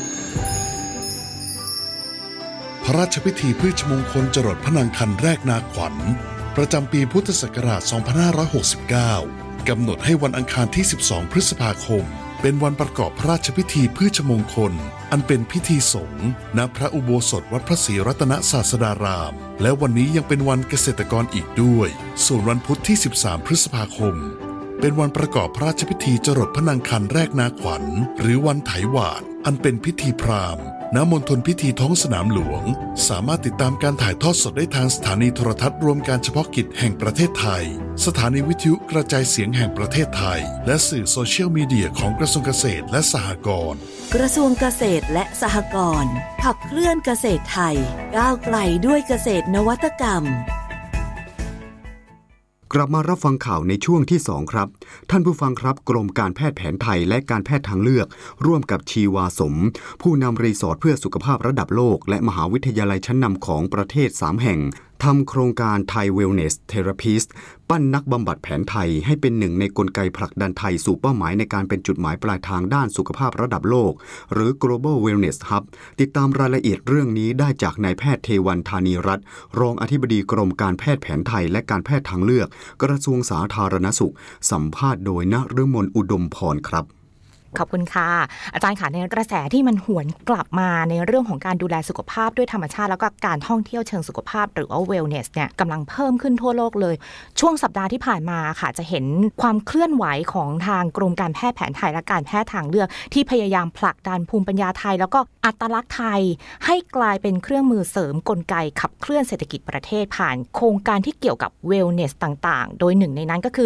พระราชพิธีพืชมงคลจรดพระนางคันแรกนาขวัญประจำปีพุทธศักราช สองพันห้าร้อยหกสิบเก้า กำหนดให้วันอังคารที่ สิบสอง พฤษภาคมเป็นวันประกอบพระราชพิธีพืชมงคลอันเป็นพิธีสงฆ์ณพระอุโบสถวัดพระศรีรัตนศาสดารามและวันนี้ยังเป็นวันเกษตรกรอีกด้วยส่วนวันพุธที่ สิบสาม พฤษภาคมเป็นวันประกอบพระราชพิธีจรดพระนางคันแรกนาขวัญหรือวันไถหวาดอันเป็นพิธีพราหมณ์ณมณฑลพิธีท้องสนามหลวงสามารถติดตามการถ่ายทอดสดได้ทางสถานีโทรทัศน์รวมการเฉพาะกิจแห่งประเทศไทยสถานีวิทยุกระจายเสียงแห่งประเทศไทยและสื่อโซเชียลมีเดียของกระทรวงเกษตรและสหกรณ์กระทรวงเกษตรและสหกรณ์ขับเคลื่อนเกษตรไทยก้าวไกลด้วยเกษตรนวัตกรรมกลับมารับฟังข่าวในช่วงที่สองครับท่านผู้ฟังครับกรมการแพทย์แผนไทยและการแพทย์ทางเลือกร่วมกับชีวาสมผู้นำรีสอร์ทเพื่อสุขภาพระดับโลกและมหาวิทยาลัยชั้นนำของประเทศสามแห่งทำโครงการ Thai Wellness Therapist ปั้นนักบำบัดแผนไทยให้เป็นหนึ่งในกลไกผลักดันไทยสู่เป้าหมายในการเป็นจุดหมายปลายทางด้านสุขภาพระดับโลกหรือ Global Wellness Hub ติดตามรายละเอียดเรื่องนี้ได้จากนายแพทย์เทวันธานีรัตน์รองอธิบดีกรมการแพทย์แผนไทยและการแพทย์ทางเลือกกระทรวงสาธารณสุขสัมภาษณ์โดยณฤมลอุดมพรครับขอบคุณค่ะอาจารย์ค่ะในกระแสที่มันหวนกลับมาในเรื่องของการดูแลสุขภาพด้วยธรรมชาติแล้วก็การท่องเที่ยวเชิงสุขภาพหรือว่า wellness เนี่ยกำลังเพิ่มขึ้นทั่วโลกเลยช่วงสัปดาห์ที่ผ่านมาค่ะจะเห็นความเคลื่อนไหวของทางกรมการแพทย์แผนไทยและการแพทย์ทางเลือกที่พยายามผลักดันภูมิปัญญาไทยแล้วก็อัตลักษณ์ไทยให้กลายเป็นเครื่องมือเสริมกลไกขับเคลื่อนเศรษฐกิจประเทศผ่านโครงการที่เกี่ยวกับ wellness ต่างๆโดยหนึ่งในนั้นก็คือ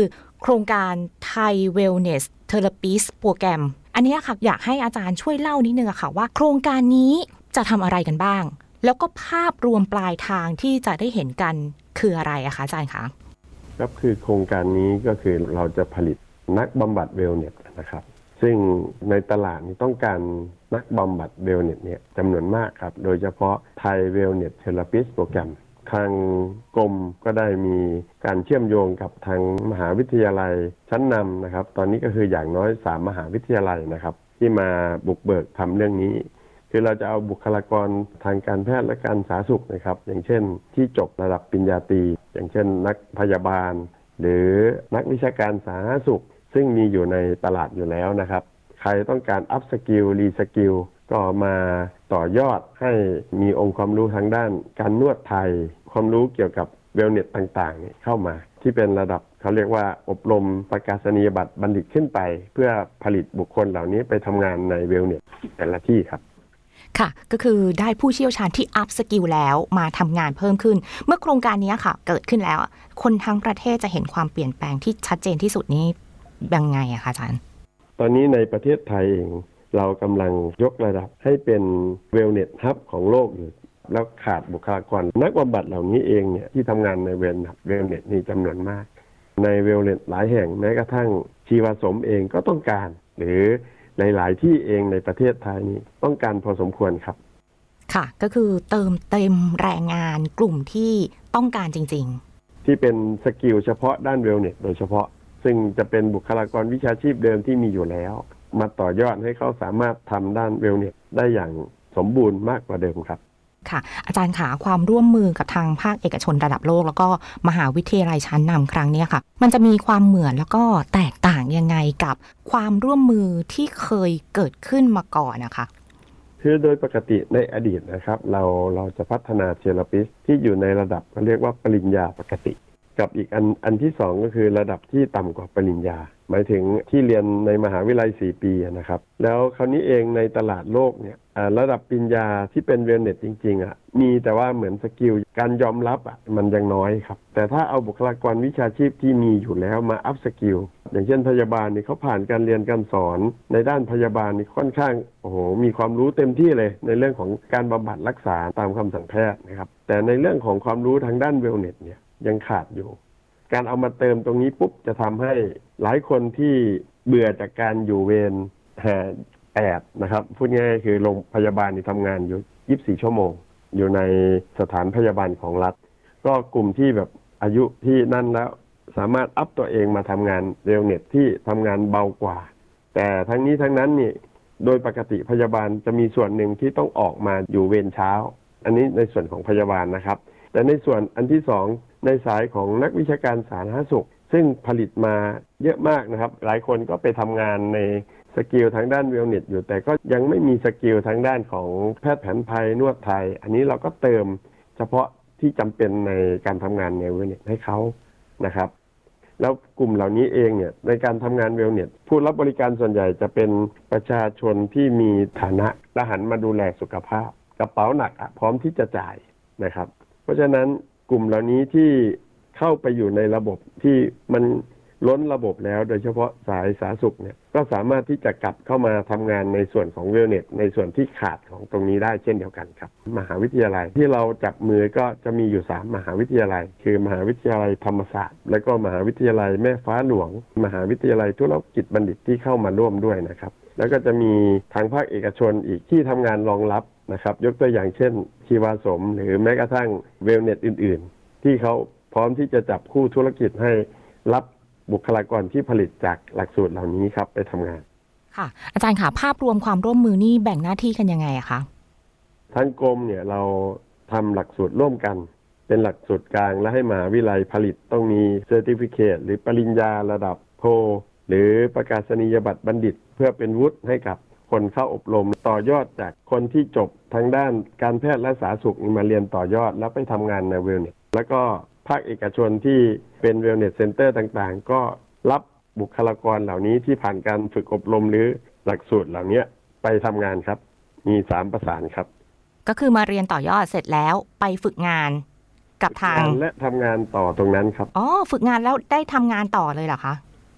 โครงการไทย Wellness Therapist โปรแกรมอันนี้ค่ะอยากให้อาจารย์ช่วยเล่านิดนึงอะค่ะว่าโครงการนี้จะทำอะไรกันบ้างแล้วก็ภาพรวมปลายทางที่จะได้เห็นกันคืออะไรอะคะอาจารย์คะครับคือโครงการนี้ก็คือเราจะผลิตนักบำบัดเวลเนสนะครับซึ่งในตลาดนี้ต้องการนักบำบัดเวลเนสเนี่ยจำนวนมากครับโดยเฉพาะไทย Wellness Therapist โปรแกรมทางกรมก็ได้มีการเชื่อมโยงกับทางมหาวิทยาลัยชั้นนำนะครับตอนนี้ก็คืออย่างน้อยสามมหาวิทยาลัยนะครับที่มาบุกเบิกทำเรื่องนี้คือเราจะเอาบุคลากรทางการแพทย์และการสาธารณสุขนะครับอย่างเช่นที่จบระดับปริญญาตรีอย่างเช่นนักพยาบาลหรือนักวิชาการสาธารณสุขซึ่งมีอยู่ในตลาดอยู่แล้วนะครับใครต้องการอัพสกิลรีสกิลก็มาต่อยอดให้มีองค์ความรู้ทางด้านการนวดไทยความรู้เกี่ยวกับเวลเนสต่างๆนี่เข้ามาที่เป็นระดับเขาเรียกว่าอบรมประกาศนียบัตรบัณฑิตขึ้นไปเพื่อผลิตบุคคลเหล่านี้ไปทำงานในเวลเนสแต่ละที่ครับค่ะก็คือได้ผู้เชี่ยวชาญที่อัพสกิลแล้วมาทำงานเพิ่มขึ้นเมื่อโครงการนี้ค่ะเกิดขึ้นแล้วคนทั้งประเทศจะเห็นความเปลี่ยนแปลงที่ชัดเจนที่สุดนี้ยังไงอะคะอาจารย์ตอนนี้ในประเทศไทยเองเรากำลังยกระดับให้เป็นเวลเนสฮับของโลกอยู่แล้วขาดบุคลากรนักบำบัดเหล่านี้เองเนี่ยที่ทำงานในเวลเวลเนสนี่จำนวนมากในเวลเนสหลายแห่งแม้กระทั่งชีวสมเองก็ต้องการหรือหลายๆที่เองในประเทศไทยนี้ต้องการพอสมควรครับค่ะก็คือเติมเต็มแรงงานกลุ่มที่ต้องการจริงๆที่เป็นสกิลเฉพาะด้านเวลเนสโดยเฉพาะซึ่งจะเป็นบุคลากรวิชาชีพเดิมที่มีอยู่แล้วมาต่อยอดให้เขาสามารถทำด้านเวลเนสได้อย่างสมบูรณ์มากกว่าเดิมครับค่ะอาจารย์ขาความร่วมมือกับทางภาคเอกชนระดับโลกแล้วก็มหาวิทยาลัยชั้นนำครั้งนี้ค่ะมันจะมีความเหมือนแล้วก็แตกต่างยังไงกับความร่วมมือที่เคยเกิดขึ้นมาก่อนนะคะคือโดยปกติในอดีตนะครับเราเราจะพัฒนาเทเลปิสที่อยู่ในระดับเขาเรียกว่าปริญญาปกติกับอีกอันอันที่สองก็คือระดับที่ต่ำกว่าปริญญาหมายถึงที่เรียนในมหาวิทยาลัยสี่ปีนะครับแล้วคราวนี้เองในตลาดโลกเนี่ยระดับปริญญาที่เป็นเวลเนสจริงๆอ่ะมีแต่ว่าเหมือนสกิลการยอมรับอ่ะมันยังน้อยครับแต่ถ้าเอาบุคลากรวิชาชีพที่มีอยู่แล้วมาอัพสกิลอย่างเช่นพยาบาลนี่เขาผ่านการเรียนการสอนในด้านพยาบาลนี่ค่อนข้างโอ้โหมีความรู้เต็มที่เลยในเรื่องของการบำบัดรักษาตามคำสั่งแพทย์นะครับแต่ในเรื่องของความรู้ทางด้านเวลเนสเนี่ยยังขาดอยู่การเอามาเติมตรงนี้ปุ๊บจะทำให้หลายคนที่เบื่อจากการอยู่เวรแปดนะครับพูดง่ายๆคือโรงพยาบาลที่ทำงานอยู่ยี่สิบสี่ชั่วโมงอยู่ในสถานพยาบาลของรัฐก็กลุ่มที่แบบอายุที่นั่นแล้วสามารถอัพตัวเองมาทำงานเวลเนสที่ทำงานเบากว่าแต่ทั้งนี้ทั้งนั้นนี่โดยปกติพยาบาลจะมีส่วนหนึ่งที่ต้องออกมาอยู่เวรเช้าอันนี้ในส่วนของพยาบาลนะครับแต่ในส่วนอันที่สองในสายของนักวิชาการสาธารณสุขซึ่งผลิตมาเยอะมากนะครับหลายคนก็ไปทำงานในสกิลทางด้านเวลเนสอยู่แต่ก็ยังไม่มีสกิลทางด้านของแพทย์แผนไทยนวดไทยอันนี้เราก็เติมเฉพาะที่จำเป็นในการทำงานในเวลเนสให้เขานะครับแล้วกลุ่มเหล่านี้เองเนี่ยในการทำงานเวลเนสผู้รับบริการส่วนใหญ่จะเป็นประชาชนที่มีฐานะและหันมาดูแลสุขภาพกระเป๋าหนักพร้อมที่จะจ่ายนะครับเพราะฉะนั้นกลุ่มเหล่านี้ที่เข้าไปอยู่ในระบบที่มันล้นระบบแล้วโดยเฉพาะสายสาธารณสุขเนี่ยก็สามารถที่จะกลับเข้ามาทำงานในส่วนของเวลเนสในส่วนที่ขาดของตรงนี้ได้เช่นเดียวกันครับมหาวิทยาลัยที่เราจับมือก็จะมีอยู่สามมหาวิทยาลัยคือมหาวิทยาลัยธรรมศาสตร์และก็มหาวิทยาลัยแม่ฟ้าหลวงมหาวิทยาลัยธุรกิจบัณฑิตที่เข้ามาร่วมด้วยนะครับแล้วก็จะมีทางภาคเอกชนอีกที่ทำงานรองรับนะครับยกตัวอย่างเช่นชีวาสมหรือแม้กระทั่งเวลเนสอื่นๆที่เขาพร้อมที่จะจับคู่ธุรกิจให้รับบุคลากรที่ผลิตจากหลักสูตรเหล่านี้ครับไปทำงานค่ะอาจารย์ค่ะภาพรวมความร่วมมือนี่แบ่งหน้าที่กันยังไงอะคะทางกรมเนี่ยเราทำหลักสูตรร่วมกันเป็นหลักสูตรกลางและให้มหาวิทยาลัยผลิตต้องมีเซอร์ติฟิเคตหรือปริญญาระดับโทหรือประกาศนียบัตรบัณฑิตเพื่อเป็นวุฒิให้กับคนเข้าอบรมต่อยอดจากคนที่จบทางด้านการแพทย์และสาธารณสุขมาเรียนต่อยอดแล้วไปทำงานในเวลเนสแล้วก็ภาคเอกชนที่เป็นเวลเนสเซ็นเตอร์ต่างๆก็รับบุคลากรเหล่านี้ที่ผ่านการฝึกอบรมหรือหลักสูตรเหล่านี้ไปทำงานครับมีสามประสานครับก็คือมาเรียนต่อยอดเสร็จแล้วไปฝึกงานกับทางและทำงานต่อตรงนั้นครับอ๋อฝึกงานแล้วได้ทำงานต่อเลยเหรอคะ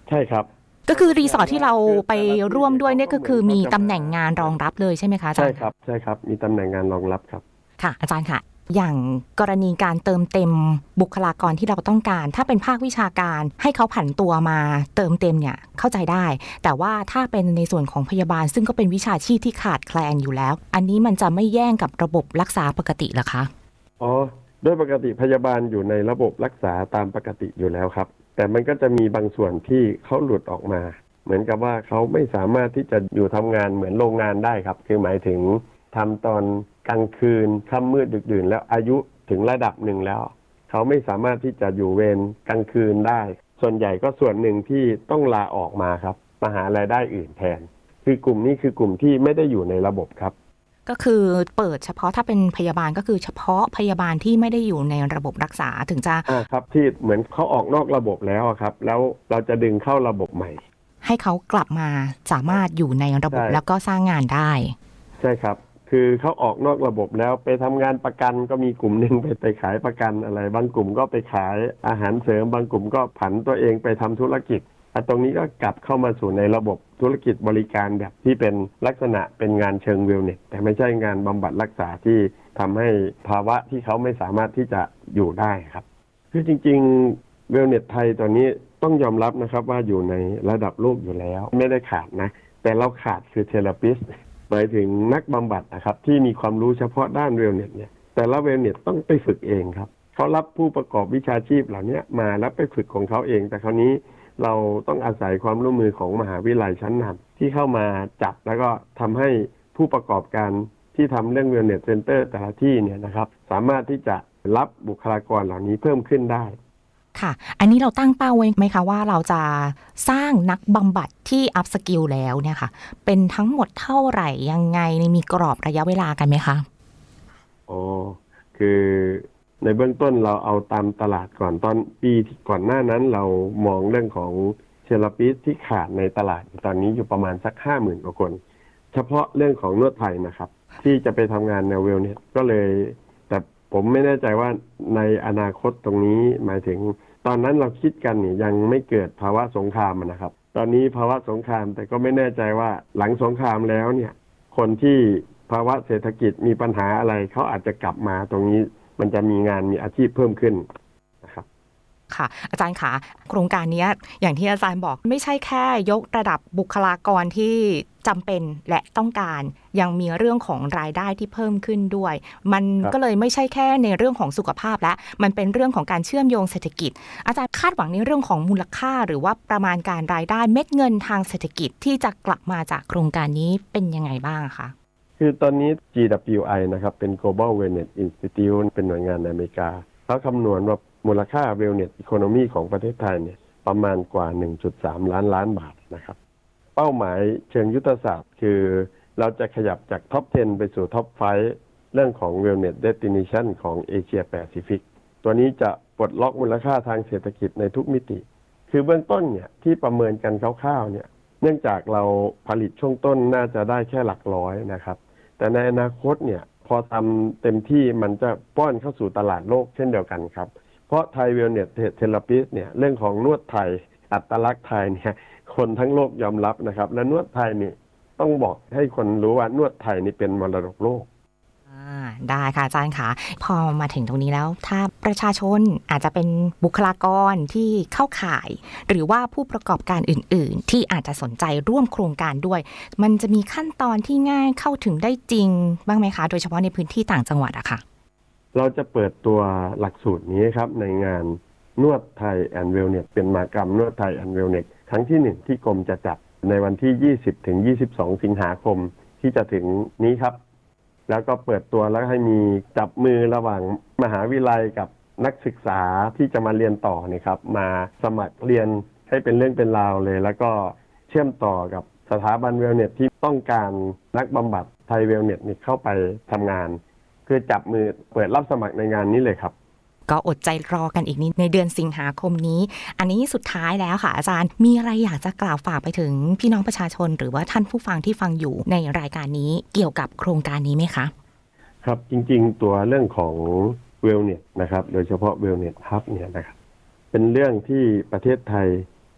ใช่ครับก็คือรีสอร์ทที่เราไปร่วมด้วยเนี่ยก็คือมีตำแหน่งงานรองรับเลยใช่ไหมคะอาจารย์ใช่ครับใช่ครับมีตำแหน่งงานรองรับครับค่ะอาจารย์ค่ะอย่างกรณีการเติมเต็มบุคลากรที่เราต้องการถ้าเป็นภาควิชาการให้เขาผันตัวมาเติมเต็มเนี่ยเข้าใจได้แต่ว่าถ้าเป็นในส่วนของพยาบาลซึ่งก็เป็นวิชาชีพที่ขาดแคลนอยู่แล้วอันนี้มันจะไม่แย่งกับระบบรักษาปกติเหรอคะอ๋อโดยปกติพยาบาลอยู่ในระบบรักษาตามปกติอยู่แล้วครับแต่มันก็จะมีบางส่วนที่เขาหลุดออกมาเหมือนกับว่าเขาไม่สามารถที่จะอยู่ทำงานเหมือนโรงงานได้ครับคือหมายถึงทำตอนกลางคืนค่ำมืดดึกดื่นแล้วอายุถึงระดับหนึ่งแล้วเขาไม่สามารถที่จะอยู่เวรกลางคืนได้ส่วนใหญ่ก็ส่วนหนึ่งที่ต้องลาออกมาครับมาหารายได้อื่นแทนคือกลุ่มนี้คือกลุ่มที่ไม่ได้อยู่ในระบบครับก็คือเปิดเฉพาะถ้าเป็นพยาบาลก็คือเฉพาะพยาบาลที่ไม่ได้อยู่ในระบบรักษาถึงจะอ่าครับที่เหมือนเขาออกนอกระบบแล้วครับแล้วเราจะดึงเข้าระบบใหม่ให้เขากลับมาสามารถอยู่ในระบบแล้วก็สร้างงานได้ใช่ครับคือเขาออกนอกระบบแล้วไปทำงานประกันก็มีกลุ่มหนึ่งไปไปขายประกันอะไรบางกลุ่มก็ไปขายอาหารเสริมบางกลุ่มก็ผันตัวเองไปทำธุรกิจตรงนี้ก็กลับเข้ามาสู่ในระบบธุรกิจบริการแบบที่เป็นลักษณะเป็นงานเชิงเวลเนสแต่ไม่ใช่งานบำบัดรักษาที่ทำให้ภาวะที่เขาไม่สามารถที่จะอยู่ได้ครับคือจริงๆเวลเนสไทยตอนนี้ต้องยอมรับนะครับว่าอยู่ในระดับโลกอยู่แล้วไม่ได้ขาดนะแต่เราขาดคือเทเลปิสต์หมายถึงนักบำบัดนะครับที่มีความรู้เฉพาะด้านเวลเนสเนี่ยแต่ละเวลเนสต้องไปฝึกเองครับเขารับผู้ประกอบวิชาชีพเหล่านี้มาแล้วไปฝึกของเขาเองแต่คราวนี้เราต้องอาศัยความร่วมมือของมหาวิทยาลัยชั้นนำที่เข้ามาจับแล้วก็ทำให้ผู้ประกอบการที่ทำเรื่องเวลเนสเซ็นเตอร์แต่ละที่เนี่ยนะครับสามารถที่จะรับบุคลากรเหล่านี้เพิ่มขึ้นได้ค่ะอันนี้เราตั้งเป้าไว้ไหมคะว่าเราจะสร้างนักบำบัดที่อัพสกิลแล้วเนี่ยค่ะเป็นทั้งหมดเท่าไหร่ยังไงมีกรอบระยะเวลากันไหมคะอ๋อคือในเบื้องต้นเราเอาตามตลาดก่อนตอนปีที่ก่อนหน้านั้นเรามองเรื่องของเทเลปิสที่ขาดในตลาดตอนนี้อยู่ประมาณสัก ห้าหมื่น กว่าคนเฉพาะเรื่องของนวดไทยนะครับที่จะไปทำงานในเวลเนสก็เลยแต่ผมไม่แน่ใจว่าในอนาคตตรงนี้หมายถึงตอนนั้นเราคิดกันเนี่ยยังไม่เกิดภาวะสงครามนะครับตอนนี้ภาวะสงครามแต่ก็ไม่แน่ใจว่าหลังสงครามแล้วเนี่ยคนที่ภาวะเศรษฐกิจมีปัญหาอะไรเขาอาจจะกลับมาตรงนี้มันจะมีงานมีอาชีพเพิ่มขึ้นนะครับค่ะอาจารย์คะโครงการนี้อย่างที่อาจารย์บอกไม่ใช่แค่ยกระดับบุคลากรที่จำเป็นและต้องการยังมีเรื่องของรายได้ที่เพิ่มขึ้นด้วยมันก็เลยไม่ใช่แค่ในเรื่องของสุขภาพและมันเป็นเรื่องของการเชื่อมโยงเศรษฐกิจอาจารย์คาดหวังในเรื่องของมูลค่าหรือว่าประมาณการรายได้เม็ดเงินทางเศรษฐกิจที่จะกลับมาจากโครงการนี้เป็นยังไงบ้างคะคือตอนนี้ จี ดับเบิลยู ไอ นะครับเป็น Global Wellness Institute เป็นหน่วยงานในอเมริกาเขาคำนวณว่ามูลค่า Wellness Economy ของประเทศไทยเนี่ยประมาณกว่า หนึ่งจุดสาม ล้านล้านบาทนะครับเป้าหมายเชิงยุทธศาสตร์คือเราจะขยับจากท็อป สิบ ไปสู่ท็อป ห้า เรื่องของ Wellness Destination ของเอเชียแปซิฟิกตัวนี้จะปลดล็อกมูลค่าทางเศรษฐกิจในทุกมิติคือเบื้องต้นเนี่ยที่ประเมินกันคร่าวๆเนี่ยเนื่องจากเราผลิตช่วงต้นน่าจะได้แค่หลักร้อยนะครับแต่ในอนาคตเนี่ยพอทำเต็มที่มันจะป้อนเข้าสู่ตลาดโลกเช่นเดียวกันครับเพราะไทยเวลเนสเทเลปิสเนี่ยเรื่องของนวดไทยอัตลักษณ์ไทยเนี่ยคนทั้งโลกยอมรับนะครับและนวดไทยนี่ต้องบอกให้คนรู้ว่านวดไทยนี่เป็นมรดกโลกได้ค่ะอาจารย์ค่ะพอมาถึงตรงนี้แล้วถ้าประชาชนอาจจะเป็นบุคลากรที่เข้าข่ายหรือว่าผู้ประกอบการอื่นๆที่อาจจะสนใจร่วมโครงการด้วยมันจะมีขั้นตอนที่ง่ายเข้าถึงได้จริงบ้างไหมคะโดยเฉพาะในพื้นที่ต่างจังหวัดอะค่ะเราจะเปิดตัวหลักสูตรนี้ครับในงานนวดไทยแอนด์เวลเนสเป็นมหกรรมนวดไทยแอนด์เวลเนสครั้งที่หนึ่งที่กรมจะจัดในวันที่ ยี่สิบถึงยี่สิบสอง สิงหาคมที่จะถึงนี้ครับแล้วก็เปิดตัวแล้วให้มีจับมือระหว่างมหาวิทยาลัยกับนักศึกษาที่จะมาเรียนต่อนี่ครับมาสมัครเรียนให้เป็นเรื่องเป็นราวเลยแล้วก็เชื่อมต่อกับสถาบันเวลเนสที่ต้องการนักบำบัดไทยเวลเนสนี่เข้าไปทำงานคือจับมือเปิดรับสมัครในงานนี้เลยครับก็อดใจรอกันอีกนิดในเดือนสิงหาคมนี้อันนี้สุดท้ายแล้วค่ะอาจารย์มีอะไรอยากจะกล่าวฝากไปถึงพี่น้องประชาชนหรือว่าท่านผู้ฟังที่ฟังอยู่ในรายการนี้เกี่ยวกับโครงการนี้ไหมคะครับจริงๆตัวเรื่องของเวลเนสนะครับโดยเฉพาะเวลเนสฮับเนี่ยนะครับเป็นเรื่องที่ประเทศไทย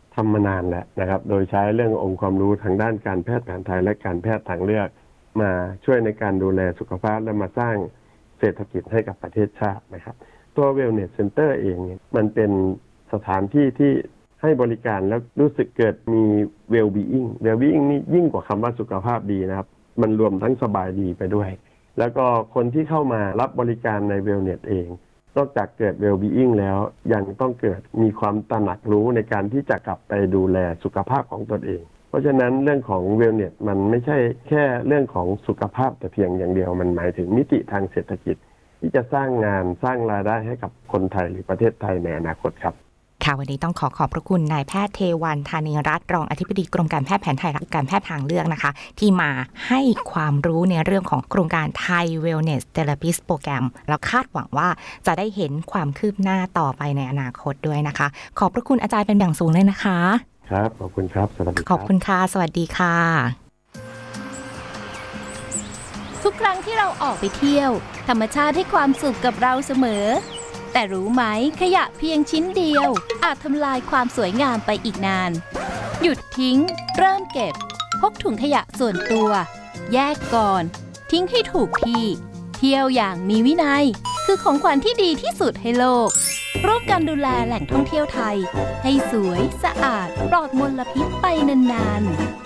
ทำมานานแล้วนะครับโดยใช้เรื่ององค์ความรู้ทางด้านการแพทย์แผนไทยและการแพทย์ทางเลือกมาช่วยในการดูแลสุขภาพและมาสร้างเศรษฐกิจให้กับประเทศชาตินะครับตัว Wellness Center เองเนี่ยมันเป็นสถานที่ที่ให้บริการแล้วรู้สึกเกิดมี well-being well-being นี่ยิ่งกว่าคำว่าสุขภาพดีนะครับมันรวมทั้งสบายดีไปด้วยแล้วก็คนที่เข้ามารับบริการใน Wellness เองนอกจากเกิด well-being แล้วยังต้องเกิดมีความตระหนักรู้ในการที่จะกลับไปดูแลสุขภาพของตนเองเพราะฉะนั้นเรื่องของ Wellness มันไม่ใช่แค่เรื่องของสุขภาพแต่เพียงอย่างเดียวมันหมายถึงมิติทางเศรษฐกิจที่จะสร้างงานสร้างรายได้ให้กับคนไทยหรือประเทศไทยในอนาคตครับค่ะวันนี้ต้องขอขอบพระคุณนายแพทย์เทวันธานีรัตน์รองอธิบดีกรมการแพทย์แผนไทยและการแพทย์ทางเลือกนะคะที่มาให้ความรู้ในเรื่องของโครงการไทย Wellness Therapist Program แล้วคาดหวังว่าจะได้เห็นความคืบหน้าต่อไปในอนาคตด้วยนะคะขอบพระคุณอาจารย์เป็นอย่างสูงเลยนะคะครับขอบคุณครับสวัสดีครับขอบคุณค่ะสวัสดีค่ะทุกครั้งที่เราออกไปเที่ยวธรรมชาติให้ความสุขกับเราเสมอแต่รู้ไหมขยะเพียงชิ้นเดียวอาจทำลายความสวยงามไปอีกนานหยุดทิ้งเริ่มเก็บพกถุงขยะส่วนตัวแยกก่อนทิ้งให้ถูกที่เที่ยวอย่างมีวินัยคือของขวัญที่ดีที่สุดให้โลกร่วมกันดูแลแหล่งท่องเที่ยวไทยให้สวยสะอาดปลอดมลพิษไปนาน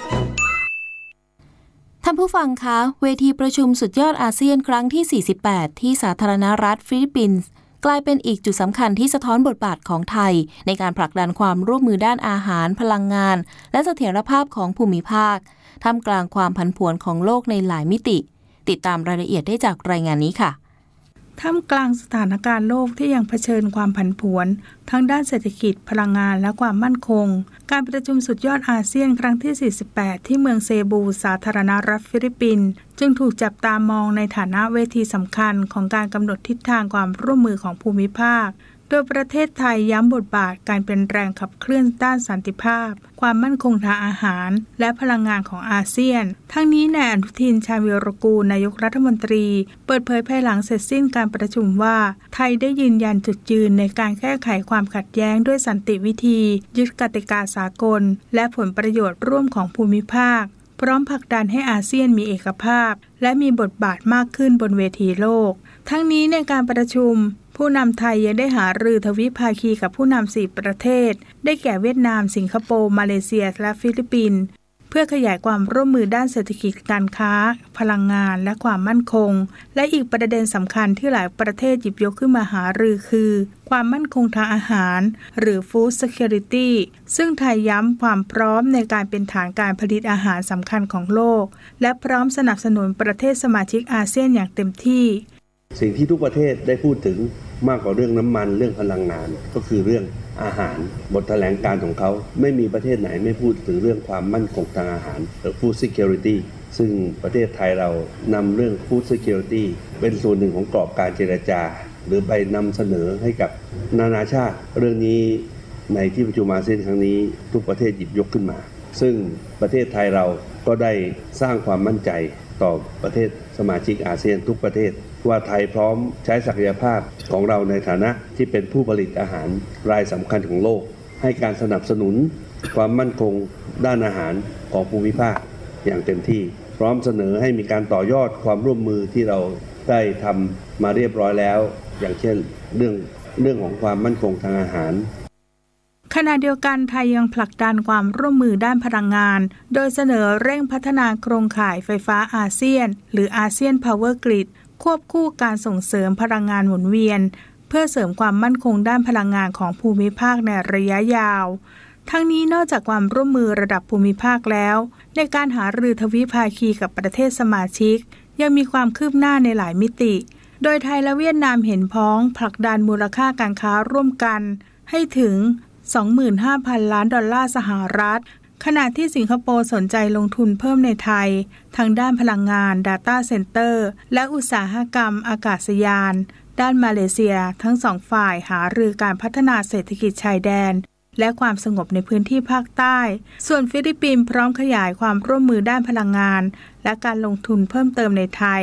ๆท่านผู้ฟังคะเวทีประชุมสุดยอดอาเซียนครั้งที่สี่สิบแปดที่สาธารณรัฐฟิลิปปินส์กลายเป็นอีกจุดสำคัญที่สะท้อนบทบาทของไทยในการผลักดันความร่วมมือด้านอาหารพลังงานและเสถียรภาพของภูมิภาคท่ามกลางความผันผวนของโลกในหลายมิติติดตามรายละเอียดได้จากรายงานนี้ค่ะท่ามกลางสถานการณ์โลกที่ยังเผชิญความผันผวนทั้งด้านเศรษฐกิจพลังงานและความมั่นคงการประชุมสุดยอดอาเซียนครั้งที่สี่สิบแปดที่เมืองเซบูสาธารณรัฐฟิลิปปินส์จึงถูกจับตามองในฐานะเวทีสำคัญของการกำหนดทิศทางความร่วมมือของภูมิภาคโดยประเทศไทยย้ำบทบาทการเป็นแรงขับเคลื่อนด้านสันติภาพความมั่นคงทางอาหารและพลังงานของอาเซียนทั้งนี้นายอนุทินชาญวีรกูลนายกรัฐมนตรีเปิดเผยภายหลังเสร็จสิ้นการประชุมว่าไทยได้ยืนยันจุดยืนในการแก้ไขความขัดแย้งด้วยสันติวิธียึดกติกาสากลและผลประโยชน์ร่วมของภูมิภาคพร้อมผลักดันให้อาเซียนมีเอกภาพและมีบทบาทมากขึ้นบนเวทีโลกทั้งนี้ในการประชุมผู้นำไทยยังได้หารือทวิภาคีกับผู้นำสี่ประเทศได้แก่เวียดนามสิงคโปร์มาเลเซียและฟิลิปปินส์เพื่อขยายความร่วมมือด้านเศรษฐกิจการค้าพลังงานและความมั่นคงและอีกประเด็นสำคัญที่หลายประเทศหยิบยกขึ้นมาหารือคือความมั่นคงทางอาหารหรือ Food Security ซึ่งไทยย้ำความพร้อมในการเป็นฐานการผลิตอาหารสำคัญของโลกและพร้อมสนับสนุนประเทศสมาชิกอาเซียนอย่างเต็มที่สิ่งที่ทุกประเทศได้พูดถึงมากกว่าเรื่องน้ำมันเรื่องพลังงานก็คือเรื่องอาหารบทแถลงการของเขาไม่มีประเทศไหนไม่พูดถึงเรื่องความมั่นคงทางอาหารหรือ Food Security ซึ่งประเทศไทยเรานำเรื่อง Food Security เป็นส่วนหนึ่งของกรอบการเจรจาหรือไปนำเสนอให้กับนานาชาติเรื่องนี้ในที่ประชุมอาเซียนครั้งนี้ทุกประเทศหยิบยกขึ้นมาซึ่งประเทศไทยเราก็ได้สร้างความมั่นใจต่อประเทศสมาชิกอาเซียนทุกประเทศว่าไทยพร้อมใช้ศักยภาพของเราในฐานะที่เป็นผู้ผลิตอาหารรายสำคัญของโลกให้การสนับสนุนความมั่นคงด้านอาหารของภูมิภาคอย่างเต็มที่พร้อมเสนอให้มีการต่อยอดความร่วมมือที่เราได้ทำมาเรียบร้อยแล้วอย่างเช่นเรื่องเรื่องของความมั่นคงทางอาหารขณะเดียวกันไทยยังผลักดันความร่วมมือด้านพลังงานโดยเสนอเร่งพัฒนาโครงข่ายไฟฟ้าอาเซียนหรืออาเซียนพาวเวอร์กริดควบคู่การส่งเสริมพลังงานหมุนเวียนเพื่อเสริมความมั่นคงด้านพลังงานของภูมิภาคในระยะยาวทั้งนี้นอกจากความร่วมมือระดับภูมิภาคแล้วในการหารือทวิภาคีกับประเทศสมาชิกยังมีความคืบหน้าในหลายมิติโดยไทยและเวียดนามเห็นพ้องผลักดันมูลค่าการค้าร่วมกันให้ถึง สองหมื่นห้าพัน ล้านดอลลาร์สหรัฐขณะที่สิงคโปร์สนใจลงทุนเพิ่มในไทยทางด้านพลังงาน Data Center และอุตสาหกรรมอากาศยานด้านมาเลเซียทั้งสองฝ่ายหารือการพัฒนาเศรษฐกิจชายแดนและความสงบในพื้นที่ภาคใต้ส่วนฟิลิปปินส์พร้อมขยายความร่วมมือด้านพลังงานและการลงทุนเพิ่มเติมในไทย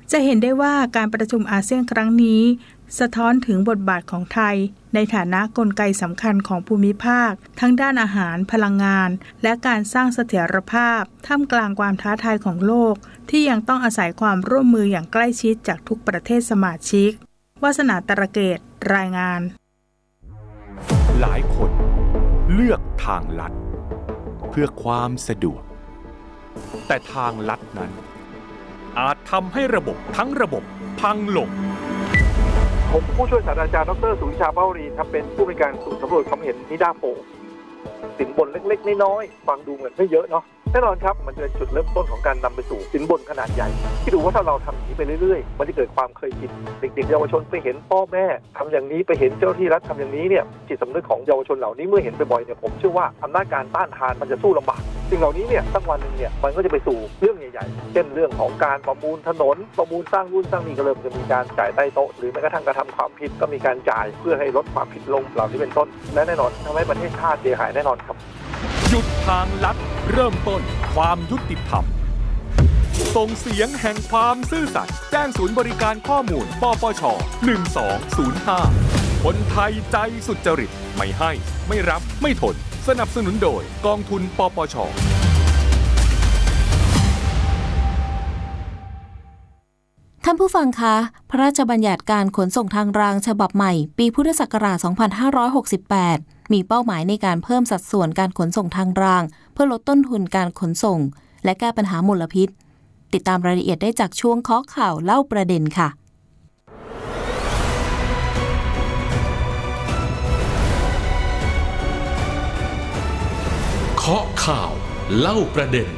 จะเห็นได้ว่าการประชุมอาเซียนครั้งนี้สะท้อนถึงบทบาทของไทยในฐานะกลไกสำคัญของภูมิภาคทั้งด้านอาหารพลังงานและการสร้างเสถียรภาพท่ามกลางความท้าทายของโลกที่ยังต้องอาศัยความร่วมมืออย่างใกล้ชิดจากทุกประเทศสมาชิกวาสนาตระเกตรายงานหลายคนเลือกทางลัดเพื่อความสะดวกแต่ทางลัดนั้นอาจทำให้ระบบทั้งระบบพังลงผมผู้ช่วยศาสตราจารย์ดรสุวิชาเป้ารีครับเป็นผู้บริการศูนย์สำรวจความเห็นนิดาโพสินบนเล็กๆน้อยๆฟังดูเหมือนไม่เยอะเนาะแน่นอนครับมันจะเป็นจุดเริ่มต้นของการนำไปสู่สินบนขนาดใหญ่ที่ดูว่าถ้าเราทำอย่างนี้ไปเรื่อยๆมันจะเกิดความเคยชินเด็กๆเยาวชนไปเห็นพ่อแม่ทำอย่างนี้ไปเห็นเจ้าที่รัฐทำอย่างนี้เนี่ยจิตสำนึกของเยาวชนเหล่านี้เมื่อเห็นบ่อยๆเนี่ยผมเชื่อว่าอำนาจการต้านทานมันจะสู้ลำบากสิ่งเหล่านี้เนี่ยสักวันนึงเนี่ยมันก็จะไปสู่เรื่องใหญ่ๆเช่นเรื่องของการประมูลถนนประมูลสร้างรุ่นสร้างนี่ก็เริ่มจะมีการจ่ายใต้โต๊ะหรือแม้กระทั่งกระทำความผิดก็มีการจ่ายเพื่อให้ลดความผิดลงเหล่านี้เป็นต้นและแน่นอนทำให้ประเทศชาติเสียหายแน่นอนครับหยุดทางลัดเริ่มต้นความยุติธรรมส่งเสียงแห่งความซื่อสัตย์แจ้งศูนย์บริการข้อมูลปปชหนึ่งสองศูนย์ห้าคนไทยใจสุจริตไม่ให้ไม่รับไม่ทนสนับสนุนโดยกองทุนปปชท่านผู้ฟังคะพระราชบัญญัติการขนส่งทางรางฉบับใหม่ปีพุทธศักราชสองพันห้าร้อยหกสิบแปดมีเป้าหมายในการเพิ่มสัดส่วนการขนส่งทางรางเพื่อลดต้นทุนการขนส่งและแก้ปัญหามลพิษติดตามรายละเอียดได้จากช่วงเคาะข่าวเล่าประเด็นค่ะเคาะข่าวเล่าประเด็น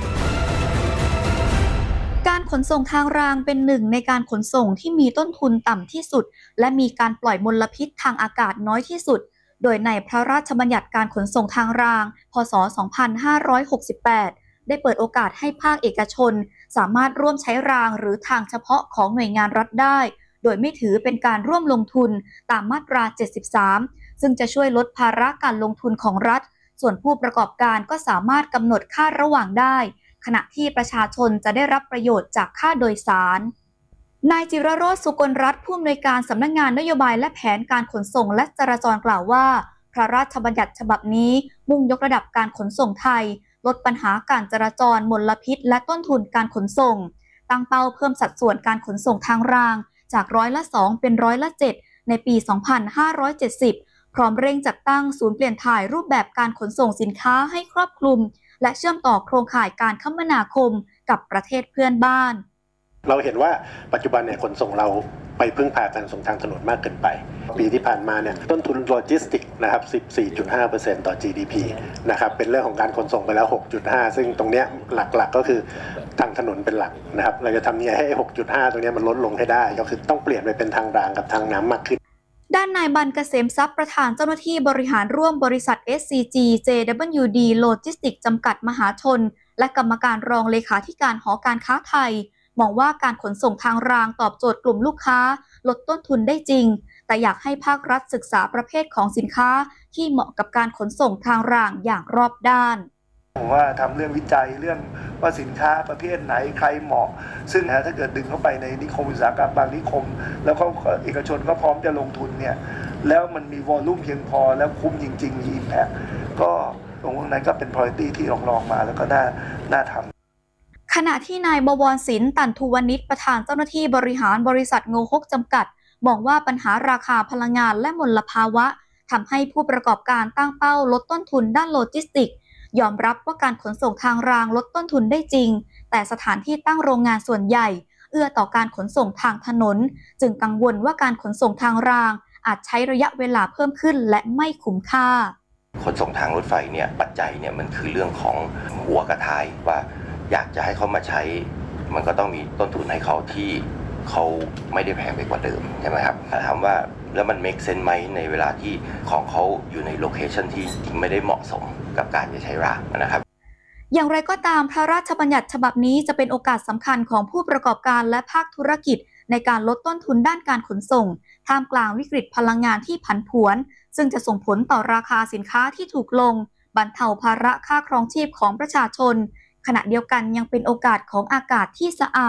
การขนส่งทางรางเป็นหนึ่งในการขนส่งที่มีต้นทุนต่ำที่สุดและมีการปล่อยมลพิษทางอากาศน้อยที่สุดโดยในพระราชบัญญัติการขนส่งทางรางพ.ศ. สองพันห้าร้อยหกสิบแปดได้เปิดโอกาสให้ภาคเอกชนสามารถร่วมใช้รางหรือทางเฉพาะของหน่วยงานรัฐได้โดยไม่ถือเป็นการร่วมลงทุนตามมาตราเจ็ดสิบสามซึ่งจะช่วยลดภาระการลงทุนของรัฐส่วนผู้ประกอบการก็สามารถกำหนดค่าระหว่างได้ขณะที่ประชาชนจะได้รับประโยชน์จากค่าโดยสารนายจิรโรจน์ สุกลรัตน์ผู้อำนวยการสำนักงานนโยบายและแผนการขนส่งและจราจรกล่าวว่าพระราชบัญญัติฉบับนี้มุ่งยกระดับการขนส่งไทยลดปัญหาการจราจรมลพิษและต้นทุนการขนส่งตั้งเป้าเพิ่มสัดส่วนการขนส่งทางรางจากร้อยละสองเป็นร้อยละเจ็ดในปีสองพันห้าร้อยเจ็ดสิบพร้อมเร่งจัดตั้งศูนย์เปลี่ยนถ่ายรูปแบบการขนส่งสินค้าให้ครอบคลุมและเชื่อมต่อโครงข่ายการคมนาคมกับประเทศเพื่อนบ้านเราเห็นว่าปัจจุบันเนี่ยขนส่งเราไปพึ่งพาการส่งทางถนนมากเกินไปปีที่ผ่านมาเนี่ยต้นทุนโลจิสติกนะครับ สิบสี่จุดห้าเปอร์เซ็นต์ ต่อ จี ดี พี นะครับเป็นเรื่องของการขนส่งไปแล้ว หกจุดห้า ซึ่งตรงเนี้ยหลักๆก็คือทางถนนเป็นหลักนะครับเราจะทำยังไงให้ หกจุดห้า ตรงนี้มันลดลงให้ได้ก็คือต้องเปลี่ยนไปเป็นทางรางกับทางน้ำมากขึ้นด้านนายบรรเกษมทรัพย์ประธานเจ้าหน้าที่บริหารร่วมบริษัท เอส ซี จี เจ ดับเบิลยู ดี Logistics จำกัดมหาชนและกรรมการรองเลขาธิการหอการค้าไทยมองว่าการขนส่งทางรางตอบโจทย์กลุ่มลูกค้าลดต้นทุนได้จริงแต่อยากให้ภาครัฐศึกษาประเภทของสินค้าที่เหมาะกับการขนส่งทางรางอย่างรอบด้านผมว่าทำเรื่องวิจัยเรื่องว่าสินค้าประเภทไหนใครเหมาะซึ่งถ้าเกิดดึงเข้าไปในนิคมอุตสาหกรรมบางนิคมแล้วก็เอกชนก็พร้อมจะลงทุนเนี่ยแล้วมันมีวอลลุ่มเพียงพอแล้วคุ้มจริงๆมีอิมแพคก็ตรงนั้นก็เป็น priority ที่ลองๆมาแล้วก็น่าน่าทำขณะที่นายบวรศิลป์ตันทุวณิชประธานเจ้าหน้าที่บริหารบริษัทโงฮกจำกัดมองว่าปัญหาราคาพลังงานและมลภาวะทำให้ผู้ประกอบการตั้งเป้าลดต้นทุนด้านโลจิสติกส์ยอมรับว่าการขนส่งทางรางลดต้นทุนได้จริงแต่สถานที่ตั้งโรงงานส่วนใหญ่เอื้อต่อการขนส่งทางถนนจึงกังวลว่าการขนส่งทางรางอาจใช้ระยะเวลาเพิ่มขึ้นและไม่คุ้มค่าขนส่งทางรถไฟเนี่ยปัจจัยเนี่ยมันคือเรื่องของหัวกับท้ายว่าอยากจะให้เขามาใช้มันก็ต้องมีต้นทุนให้เขาที่เขาไม่ได้แพงไปกว่าเดิมใช่ไหมครับถามว่าแล้วมัน make sense ไหมในเวลาที่ของเขาอยู่ในโลเคชันที่ไม่ได้เหมาะสมกับการจะใช้รางนะครับอย่างไรก็ตามพระราชบัญญัติฉบับนี้จะเป็นโอกาสสำคัญของผู้ประกอบการและภาคธุรกิจในการลดต้นทุนด้านการขนส่งท่ามกลางวิกฤตพลังงานที่ผันผวนซึ่งจะส่งผลต่อราคาสินค้าที่ถูกลงบรรเทาภาระค่าครองชีพของประชาชนขณะเดียวกันยังเป็นโอกาสของอากาศที่สะอาดเพ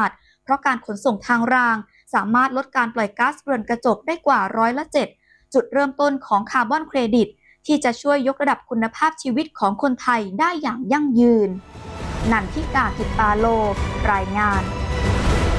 ราะการขนส่งทางรางสามารถลดการปล่อยก๊าซเรือนกระจกได้กว่าร้อยละเจ็ดจุดเริ่มต้นของคาร์บอนเครดิตที่จะช่วยยกระดับคุณภาพชีวิตของคนไทยได้อย่างยั่งยืนนันทิกา กิตตาโลรายงาน